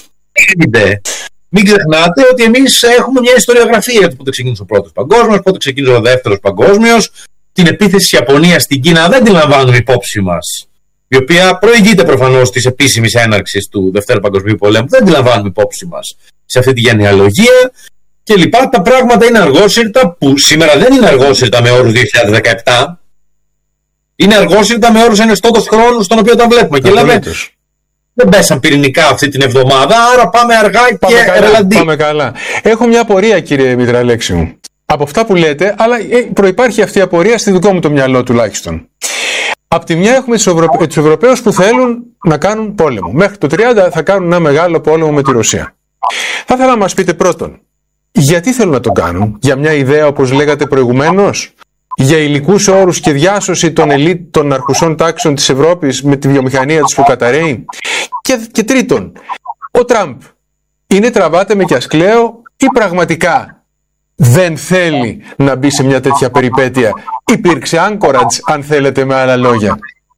Μην ξεχνάτε ότι εμείς έχουμε μια ιστοριογραφία για το πότε ξεκίνησε ο πρώτος παγκόσμιος, πότε ξεκίνησε ο δεύτερος παγκόσμιος. Την επίθεση της Ιαπωνίας στην Κίνα δεν την λαμβάνουμε υπόψη μας, η οποία προηγείται προφανώς της επίσημης έναρξης του Δευτέρου Παγκοσμίου Πολέμου. Δεν την λαμβάνουμε υπόψη μας σε αυτή τη γενεαλογία. Και λοιπά, τα πράγματα είναι αργόσυρτα, που σήμερα δεν είναι αργόσυρτα με όρους δύο χιλιάδες δεκαεπτά. Είναι αργόσυρτα με όρους ενεστώτος χρόνου στον οποίο τα βλέπουμε. Και λέμε, δεν πέσαν πυρηνικά αυτή την εβδομάδα, άρα πάμε αργά πάμε και ρελαντί. Πάμε καλά. Έχω μια απορία, κύριε Μητραλέξη μου, από αυτά που λέτε, αλλά προϋπάρχει αυτή η απορία στη δικό μου το μυαλό τουλάχιστον. Απ' τη μια έχουμε τους, Ευρω... τους Ευρωπαίους που θέλουν να κάνουν πόλεμο. Μέχρι το τριάντα θα κάνουν ένα μεγάλο πόλεμο με τη Ρωσία. Θα ήθελα να μας πείτε πρώτον, γιατί θέλουν να το κάνουν? Για μια ιδέα, όπως λέγατε προηγουμένως, για υλικούς όρους και διάσωση των ελίτ των αρχουσών τάξεων της Ευρώπης με τη βιομηχανία τους που καταραίει? Και, και τρίτον, ο Τραμπ είναι τραβάτε με κι ασκλαίο ή πραγματικά δεν θέλει να μπει σε μια τέτοια περιπέτεια? Υπήρξε Anchorage, αν θέλετε, με άλλα λόγια.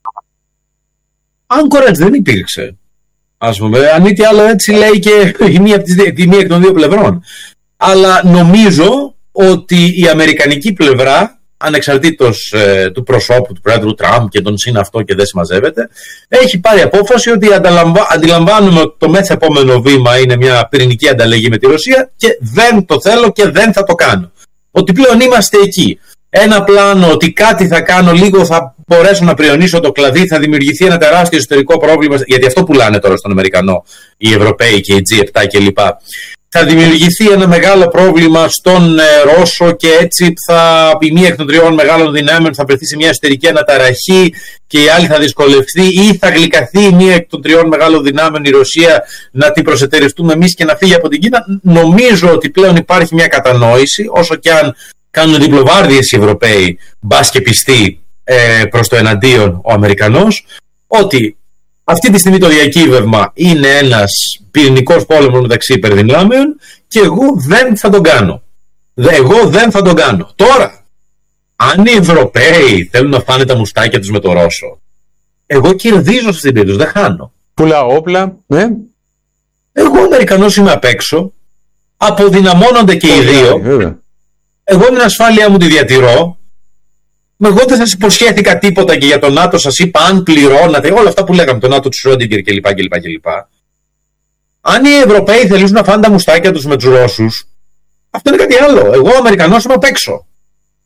Anchorage δεν υπήρξε. Ας πούμε, αν μη τι άλλο έτσι λέει και η μία, η μία εκ των δύο πλευρών. Αλλά νομίζω ότι η αμερικανική πλευρά, ανεξαρτήτως ε, του προσώπου του πρόεδρου Τραμπ και τον συν αυτό και δεν συμμαζεύεται, έχει πάρει απόφαση ότι αντιλαμβάνουμε ότι το μέθε επόμενο βήμα είναι μια πυρηνική ανταλλαγή με τη Ρωσία και δεν το θέλω και δεν θα το κάνω. Ότι πλέον είμαστε εκεί. Ένα πλάνο ότι κάτι θα κάνω, λίγο θα μπορέσω να πριονίσω το κλαδί, θα δημιουργηθεί ένα τεράστιο εσωτερικό πρόβλημα, γιατί αυτό πουλάνε τώρα στον Αμερικανό οι Ευρωπαίοι και οι τζι επτά κλπ. Θα δημιουργηθεί ένα μεγάλο πρόβλημα στον ε, Ρώσο και έτσι θα, η μία εκ των τριών μεγάλων δυνάμεων θα βρεθεί σε μια εσωτερική αναταραχή και η άλλη θα δυσκολευτεί, ή θα γλυκαθεί η μία εκ των τριών μεγάλων δυνάμεων, η Ρωσία, να την προσετεριστούμε εμείς και να φύγει από την Κίνα. Νομίζω ότι πλέον υπάρχει μια κατανόηση, όσο και αν κάνουν διπλοβάρδιες οι Ευρωπαίοι, μπας και πιστοί ε, προς το εναντίον ο Αμερικανός, ότι αυτή τη στιγμή το διακύβευμα είναι ένας πυρηνικός πόλεμος μεταξύ υπερδυνάμεων και εγώ δεν θα τον κάνω. Εγώ δεν θα τον κάνω. Τώρα, αν οι Ευρωπαίοι θέλουν να φάνε τα μουστάκια τους με το Ρώσο, εγώ κερδίζω σε αυτήν την περίπτωση, δεν χάνω. Πουλάω όπλα, ναι. Εγώ ο Αμερικανός είμαι απ' έξω, αποδυναμώνονται και οι δύο. Βέβαια. Εγώ την ασφάλειά μου τη διατηρώ. Εγώ δεν σας υποσχέθηκα τίποτα και για το ΝΑΤΟ σας είπα αν πληρώνατε, όλα αυτά που λέγαμε, το ΝΑΤΟ του Σρόντιγκερ κλπ. κλπ. Αν οι Ευρωπαίοι θελήσουν να φάνε τα μουστάκια τους με τους Ρώσους, αυτό είναι κάτι άλλο. Εγώ ο Αμερικανός είμαι απ' έξω.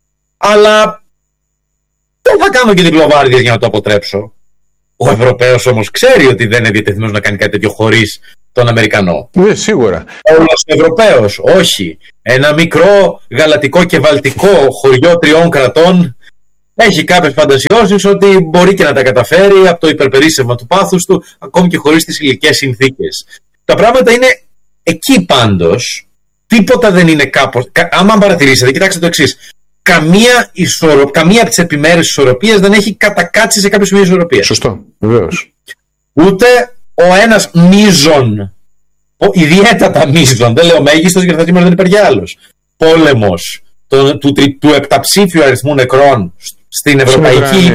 Αλλά δεν θα κάνω και διπλοβάρδιες για να το αποτρέψω. Ο Ευρωπαίος όμως ξέρει ότι δεν είναι διατεθειμένος να κάνει κάτι τέτοιο χωρίς τον Αμερικανό. Ναι, σίγουρα. Όλος ο Ευρωπαίος, όχι. Ένα μικρό γαλατικό και βαλτικό χωριό τριών κρατών έχει κάποιες φαντασιώσεις ότι μπορεί και να τα καταφέρει από το υπερπερίσσευμα του πάθους του, ακόμη και χωρίς τις υλικές συνθήκες. Τα πράγματα είναι εκεί πάντως. Τίποτα δεν είναι κάπως. Άμα παρατηρήσετε, κοιτάξτε το εξής. Καμία, ισορο... Καμία από τις επιμέρους ισορροπίες δεν έχει κατακάτσει σε κάποιο σημείο ισορροπίας. Σωστό, βεβαίως. Ούτε ο ένας μείζον, ιδιαίτερα μείζον, δεν λέω μέγιστος γιατί σήμερα δεν υπάρχει άλλος, πόλεμος το, του, του, του επταψήφιου αριθμού νεκρών στην Ευρωπαϊκή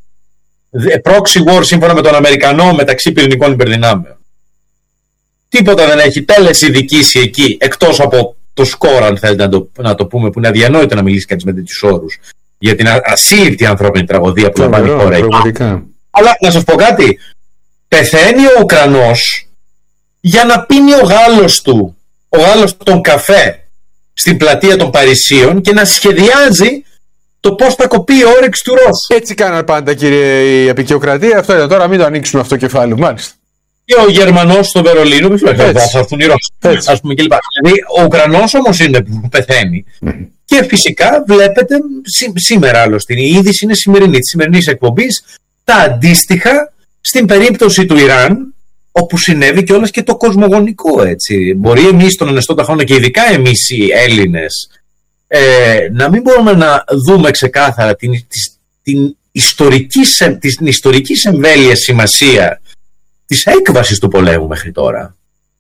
proxy war σύμφωνα με τον Αμερικανό μεταξύ πυρηνικών υπερδυνάμεων. Τίποτα δεν έχει τέλεση δικήσει εκεί, εκτός από το σκορ, αν θέλετε να το, να το πούμε, που είναι αδιανόητο να μιλήσει κανείς με τέτοιους όρους για την ασύλληπτη ανθρώπινη τραγωδία που λαμβάνει η χώρα. Αλλά να σας πω κάτι, πεθαίνει ο Ουκρανός για να πίνει ο Γάλλος του, ο Γάλλος τον καφέ στην πλατεία των Παρισίων και να σχεδιάζει το πώς θα κοπεί η όρεξη του Ρώσου. Έτσι κάναν πάντα, κύριε, η απεικιοκρατία. Αυτό ήταν. Τώρα μην το ανοίξουμε αυτό το κεφάλι, μάλιστα. Και ο Γερμανός στο Βερολίνο, θα έρθουν οι Ρώσοι, ας πούμε, κλπ. Δηλαδή, ο Ουκρανός όμως είναι που πεθαίνει. Mm. Και φυσικά βλέπετε σή, σήμερα άλλωστε, η είδηση είναι σημερινή, της σημερινής εκπομπής, τα αντίστοιχα στην περίπτωση του Ιράν, όπου συνέβη κιόλας και το κοσμογονικό, έτσι. Μπορεί εμείς τον ενεστώτα χρόνο και ειδικά εμείς οι Έλληνες ε, να μην μπορούμε να δούμε ξεκάθαρα την, την, την, ιστορική, την ιστορική εμβέλεια σημασία της έκβασης του πολέμου μέχρι τώρα,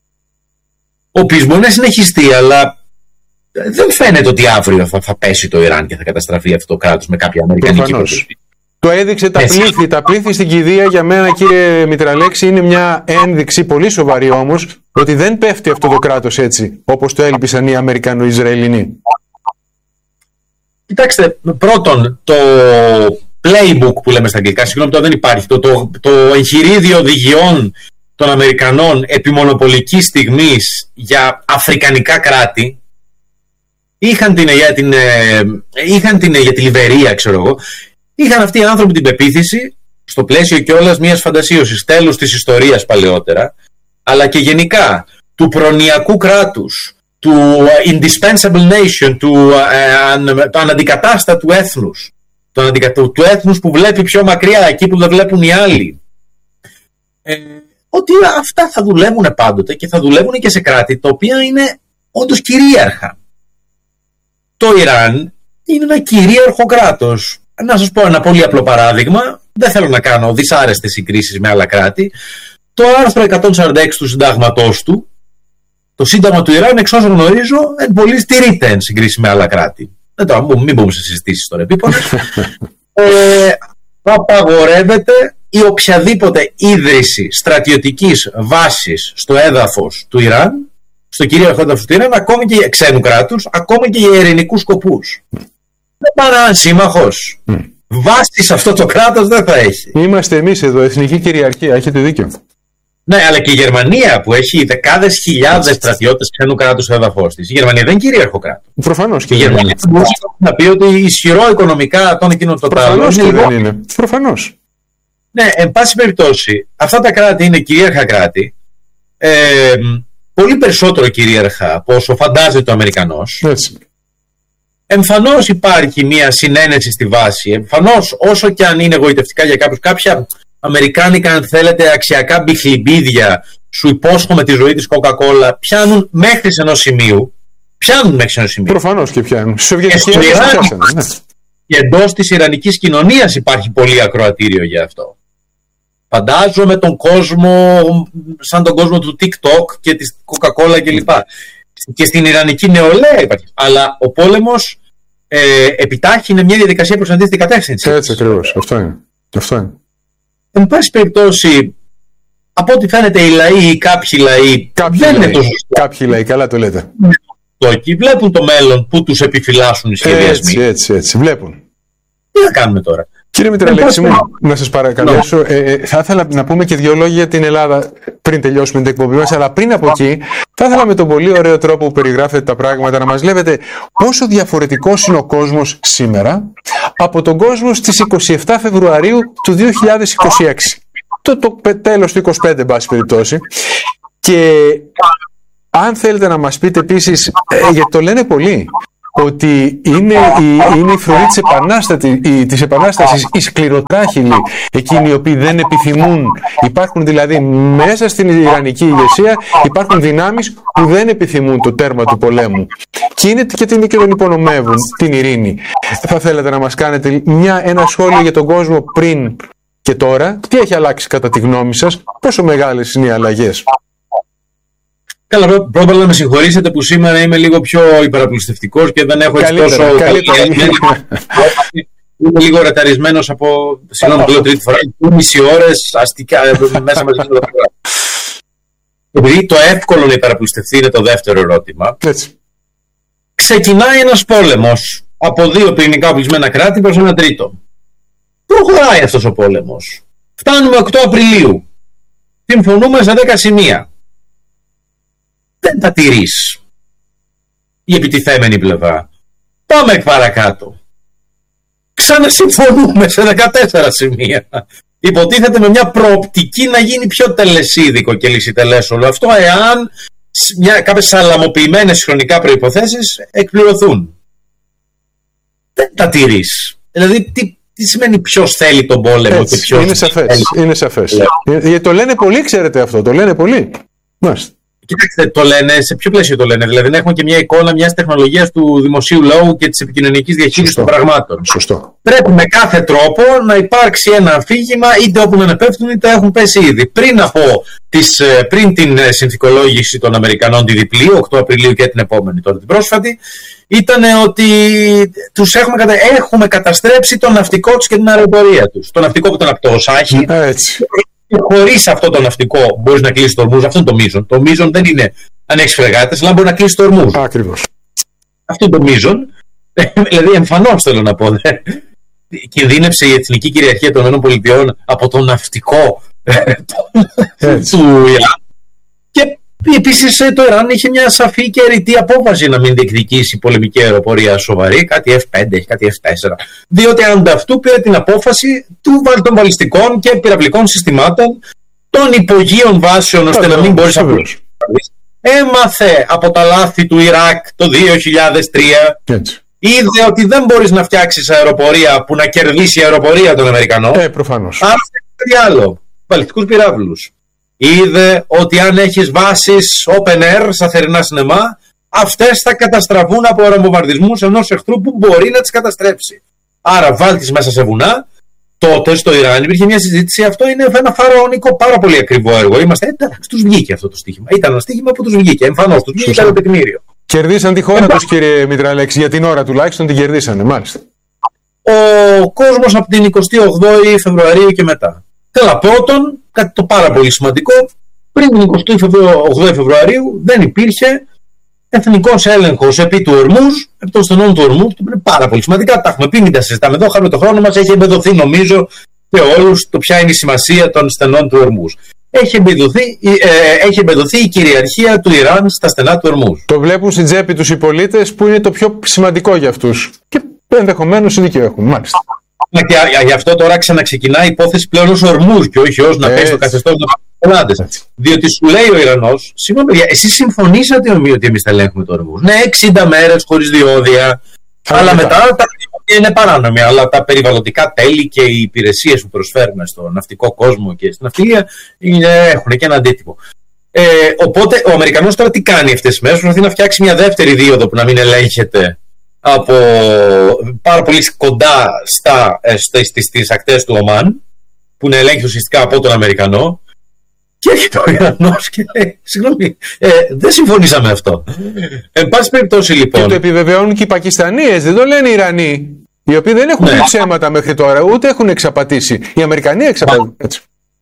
ο οποίος μπορεί να συνεχιστεί, αλλά δεν φαίνεται ότι αύριο θα, θα πέσει το Ιράν και θα καταστραφεί αυτό το κράτος με κάποια αμερικανική προτύπη. Το έδειξε τα πλήθη. Τα πλήθη στην κηδεία, για μένα, κύριε Μητραλέξη, είναι μια ένδειξη πολύ σοβαρή όμως ότι δεν πέφτει αυτό το κράτος έτσι όπως το έλπισαν οι Αμερικανο-Ισραηλινοί. Κοιτάξτε, πρώτον, το playbook που λέμε στα αγγλικά, συγγνώμη, το δεν υπάρχει. Το, το, το εγχειρίδιο οδηγιών των Αμερικανών επί μονοπολικής στιγμής για αφρικανικά κράτη, είχαν την, για, την, είχαν την, για τη Λιβερία, ξέρω εγώ, είχαν αυτοί οι άνθρωποι την πεποίθηση, στο πλαίσιο κιόλας μιας φαντασίωσης τέλους της ιστορίας παλαιότερα, αλλά και γενικά του προνοιακού κράτους, του indispensable nation, του, uh, του αναντικατάστατου έθνους, του, αναντικατά, του έθνους που βλέπει πιο μακριά, εκεί που δεν βλέπουν οι άλλοι. Ε, ότι αυτά θα δουλεύουν πάντοτε και θα δουλεύουν και σε κράτη τα οποία είναι όντως κυρίαρχα. Το Ιράν είναι ένα κυρίαρχο κράτος. Να σας πω ένα πολύ απλό παράδειγμα, δεν θέλω να κάνω δυσάρεστες συγκρίσεις με άλλα κράτη. Το άρθρο εκατόν σαράντα έξι του συντάγματός του, το σύνταγμα του Ιράν, εξ όσων γνωρίζω, εν πολύ στηρείται εν συγκρίση με άλλα κράτη. Δεν το, μην μπούμε σε συζητήσεις τώρα επίπονες. ε, απαγορεύεται η οποιαδήποτε ίδρυση στρατιωτικής βάσης στο έδαφος του Ιράν, στο κυρίαρχο έδαφος του Ιράν, ακόμη και ξένου κράτους, ακόμη και για ειρηνικούς σκοπούς. Δεν παρά σύμμαχος. Mm. Βάση σε αυτό το κράτος δεν θα έχει. Είμαστε εμείς εδώ, εθνική κυριαρχία, έχετε δίκιο. Ναι, αλλά και η Γερμανία που έχει δεκάδες χιλιάδες στρατιώτες ξένου κράτους στο έδαφος της. Η Γερμανία δεν είναι κυρίαρχο κράτος. Προφανώς και η Γερμανία δεν μπορεί να πει ότι ισχυρό οικονομικά τον εκείνο το κράτος. Προφανώς και δεν είναι. Προφανώς. Ναι, εν πάση περιπτώσει, αυτά τα κράτη είναι κυρίαρχα κράτη. Ε, πολύ περισσότερο κυρίαρχα από όσο φαντάζεται το Αμερικανός. Έτσι. Εμφανώς υπάρχει μια συνένεση στη βάση. Εμφανώς, όσο και αν είναι εγωιτευτικά για κάποιους, κάποια αμερικάνικα, αν θέλετε, αξιακά μπιχλιμπίδια, σου υπόσχομαι τη ζωή της Coca-Cola, πιάνουν μέχρι σε ενός σημείου. Πιάνουν μέχρι σε ενός σημείου. Προφανώς και πιάνουν. Και, στο Ιράν, ναι. Και εντός της ιρανικής κοινωνίας υπάρχει πολύ ακροατήριο για αυτό. Φαντάζομαι τον κόσμο, σαν τον κόσμο του TikTok και της Coca-Cola κλπ. Και στην ιρανική νεολαία υπάρχει. Αλλά ο πόλεμος ε, επιτάχυνε μια διαδικασία προς αντίθετη κατεύθυνση. Έτσι ακριβώς. Αυτό είναι. Αυτό είναι. Εν πάση περιπτώσει, από ό,τι φαίνεται οι λαοί ή κάποιοι λαοί. Κάποιοι δεν λαοί, είναι τόσο... κάποιοι λαοί, καλά το λέτε. Και βλέπουν το μέλλον που τους επιφυλάσσουν οι σχεδιασμοί. Έτσι, έτσι, έτσι. Βλέπουν. Τι θα κάνουμε τώρα. Κύριε Μητραλέξη μου, να σας παρακαλέσω, ε, ε, θα ήθελα να πούμε και δύο λόγια για την Ελλάδα. πριν τελειώσουμε την εκπομπή μας, αλλά πριν από εκεί θα ήθελα με τον πολύ ωραίο τρόπο που περιγράφετε τα πράγματα να μας λέτε πόσο διαφορετικός είναι ο κόσμος σήμερα από τον κόσμο στις είκοσι επτά Φεβρουαρίου του δύο χιλιάδες είκοσι έξι. Το, το τέλος του είκοσι πέντε, εν πάση περιπτώσει. Και αν θέλετε να μας πείτε επίσης, ε, γιατί το λένε πολλοί, ότι είναι η, είναι η φρουρή της, επανάστατη, η, της επανάστασης, οι σκληροτράχυλοι, εκείνοι οι οποίοι δεν επιθυμούν. Υπάρχουν δηλαδή μέσα στην Ιρανική ηγεσία, υπάρχουν δυνάμεις που δεν επιθυμούν το τέρμα του πολέμου. Και είναι και, την, και τον υπονομεύουν, την ειρήνη. Θα θέλετε να μας κάνετε μια, ένα σχόλιο για τον κόσμο πριν και τώρα? Τι έχει αλλάξει κατά τη γνώμη σας? Πόσο μεγάλες είναι οι αλλαγές? Καλά, πρώτα απ' όλα να με συγχωρήσετε που σήμερα είμαι λίγο πιο υπεραπλουστευτικός και δεν έχω έτσι τόσο... Είμαι λίγο ρεταρισμένος από... Συγγνώμη, το λέω τρίτη φορά. Μισή ώρες αστικά μέσα με το πρόγραμμα. Επειδή το εύκολο να υπεραπλουστευτεί είναι το δεύτερο ερώτημα. Έτσι. Ξεκινάει ένας πόλεμος από δύο πυρηνικά οπλισμένα κράτη προς ένα τρίτο. Προχωράει αυτός ο πόλεμος. Φτάνουμε οκτώ Απριλίου. Συμφωνούμε σε δέκα σημεία. Δεν τα τηρείς η επιτιθέμενη πλευρά. Πάμε εκ παρακάτω. Ξανασυμφωνούμε σε δεκατέσσερα σημεία. Υποτίθεται με μια προοπτική να γίνει πιο τελεσίδικο και λυσιτελές όλο αυτό, εάν μια, κάποιες σαλαμοποιημένες χρονικά προϋποθέσεις εκπληρωθούν. Δεν τα τηρείς. Δηλαδή τι, τι σημαίνει ποιος θέλει τον πόλεμο? Έτσι, και ποιος είναι σαφές, θέλει. Είναι σαφές. Yeah. Γιατί το λένε πολλοί, ξέρετε αυτό, το λένε πολλοί. Μάλιστα. Κοιτάξτε, το λένε, σε ποιο πλαίσιο το λένε? Δηλαδή, να έχουμε και μια εικόνα μιας τεχνολογίας του δημοσίου λόγου και της επικοινωνικής διαχείρισης των πραγμάτων. Σωστό. Πρέπει με κάθε τρόπο να υπάρξει ένα αφήγημα, είτε όπου δεν πέφτουν, είτε έχουν πέσει ήδη. Πριν, από τις, πριν την συνθηκολόγηση των Αμερικανών, τη διπλή, οκτώ Απριλίου και την επόμενη, τώρα την πρόσφατη, ήταν ότι τους έχουμε, κατα... έχουμε καταστρέψει το ναυτικό τους και την αεροπορία τους. Το ναυτικό που ήταν από το ΟΣΑΧΗ. Έτσι. Χωρίς αυτό το ναυτικό μπορείς να κλείσεις το ορμούς. Αυτό είναι το μείζον. Το μείζον δεν είναι αν έχεις φρεγάτες, αλλά μπορεί να κλείσεις το ορμούς. Ακριβώς. Αυτό είναι το μείζον. Δηλαδή, εμφανώς θέλω να πω. Κινδύνευσε η εθνική κυριαρχία των ΗΠΑ από το ναυτικό του Ιράν. Και επίσης το Ιράν είχε μια σαφή και ρητή απόφαση να μην διεκδικήσει πολεμική αεροπορία σοβαρή, κάτι εφ πέντε, έχει κάτι εφ τέσσερα. Διότι ανταυτού πήρε την απόφαση του των βαλιστικών και πυραυλικών συστημάτων των υπογείων βάσεων, ώστε να μην μπορείς να βρεις. Έμαθε από τα λάθη του Ιράκ το δύο χιλιάδες τρία. Έτσι. Είδε ότι δεν μπορείς να φτιάξεις αεροπορία που να κερδίσει η αεροπορία των Αμερικανών. Ε, προφανώς. Άρα κάτι άλλο. Βαλιστικούς πυράβλους. Είδε ότι αν έχεις βάσεις open air στα θερινά σινεμά, αυτές θα καταστραφούν από αεροβομβαρδισμούς ενός εχθρού που μπορεί να τις καταστρέψει. Άρα βάλτης μέσα σε βουνά. Τότε στο Ιράν υπήρχε μια συζήτηση. Αυτό είναι ένα φαραωνικό, πάρα πολύ ακριβό έργο. Είμαστε, εντάξει, τους βγήκε αυτό το στοίχημα. Ήταν ένα στοίχημα που τους βγήκε. Εμφανώς τους βγήκε, ήταν το τεκμήριο. Κερδίσαν τη χώρα τους, κύριε Μητραλέξη, για την ώρα τουλάχιστον την κερδίσανε, μάλιστα. Ο κόσμος από την εικοστή όγδοη Φεβρουαρίου και μετά. Καλά, πρώτον, κάτι το πάρα πολύ σημαντικό, πριν την εικοστή όγδοη Φεβρουαρίου δεν υπήρχε εθνικός έλεγχος επί του Ορμούζ, επί των στενών του Ορμούζ, που είναι πάρα πολύ σημαντικά. Τα έχουμε πει, μην τα συζητάμε εδώ, χάρη το χρόνο μας, έχει εμπεδοθεί νομίζω και όλους το ποια είναι η σημασία των στενών του Ορμούζ. Έχει εμπεδοθεί, ε, έχει εμπεδοθεί η κυριαρχία του Ιράν στα στενά του Ορμούζ. Το βλέπουν στην τσέπη τους οι πολίτες, που είναι το πιο σημαντικό για αυτούς. Και ενδεχομένως δίκιο έχουν, μάλιστα. Και γι' αυτό τώρα ξαναξεκινάει η υπόθεση πλέον ως Ορμούζ και όχι ως να πέσει το καθεστώς των Ελλάδες. Διότι σου λέει ο Ιρανός, συγγνώμη, εσείς συμφωνήσατε ότι εμείς θα ελέγχουμε το Ορμούζ. Ναι, εξήντα μέρες χωρίς διόδια. Αλλά μετά τα διόδια είναι παράνομη. Αλλά τα περιβαλλοντικά τέλη και οι υπηρεσίες που προσφέρουμε στο ναυτικό κόσμο και στην ναυτιλία έχουν και ένα αντίτυπο. Ε, οπότε ο Αμερικανός τώρα τι κάνει αυτές τις μέρες? Προσπαθεί να φτιάξει μια δεύτερη δίωδο που να μην ελέγχεται από πάρα πολύ κοντά στα, στις, στις ακτές του Ομάν, που είναι ελέγχει ουσιαστικά από τον Αμερικανό, και έρχεται ο Ιρανός και λέει, συγγνώμη, ε, δεν συμφωνήσαμε αυτό. Εν πάση περιπτώσει λοιπόν. Και το επιβεβαιώνουν και οι Πακιστανίες, δεν το λένε οι Ιρανοί, οι οποίοι δεν έχουν πει ναι. ψέματα μέχρι τώρα, ούτε έχουν εξαπατήσει. Οι Αμερικανοί εξαπατούν. Μα,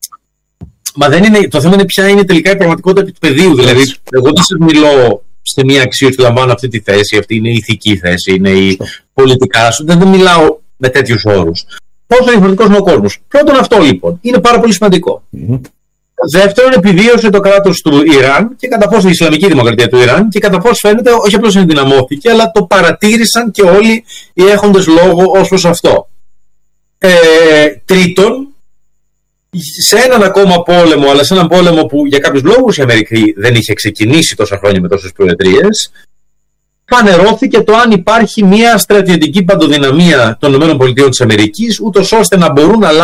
μα δεν είναι, το θέμα είναι ποια είναι τελικά η πραγματικότητα του πεδίου. Δηλαδή, εγώ δεν σας μιλώ σε μια αξίωση, λαμβάνω αυτή τη θέση, αυτή είναι η ηθική θέση, είναι η πολιτικά σου. Δεν, δεν μιλάω με τέτοιους όρους. Πόσο διαφορετικός είναι ο κόσμος. Πρώτον, αυτό λοιπόν είναι πάρα πολύ σημαντικό. Mm-hmm. Δεύτερον, επιβίωσε το κράτος του Ιράν και κατά πόσο η Ισλαμική Δημοκρατία του Ιράν και κατά πόσο φαίνεται όχι απλώς ενδυναμώθηκε, αλλά το παρατήρησαν και όλοι οι έχοντες λόγο ως προς αυτό. Ε, τρίτον, σε έναν ακόμα πόλεμο, αλλά σε έναν πόλεμο που για κάποιους λόγους η Αμερική δεν είχε ξεκινήσει τόσα χρόνια με τόσες προεδρίες, φανερώθηκε το αν υπάρχει μια στρατιωτική παντοδυναμία των ΗΠΑ, ούτως ώστε να μπορούν να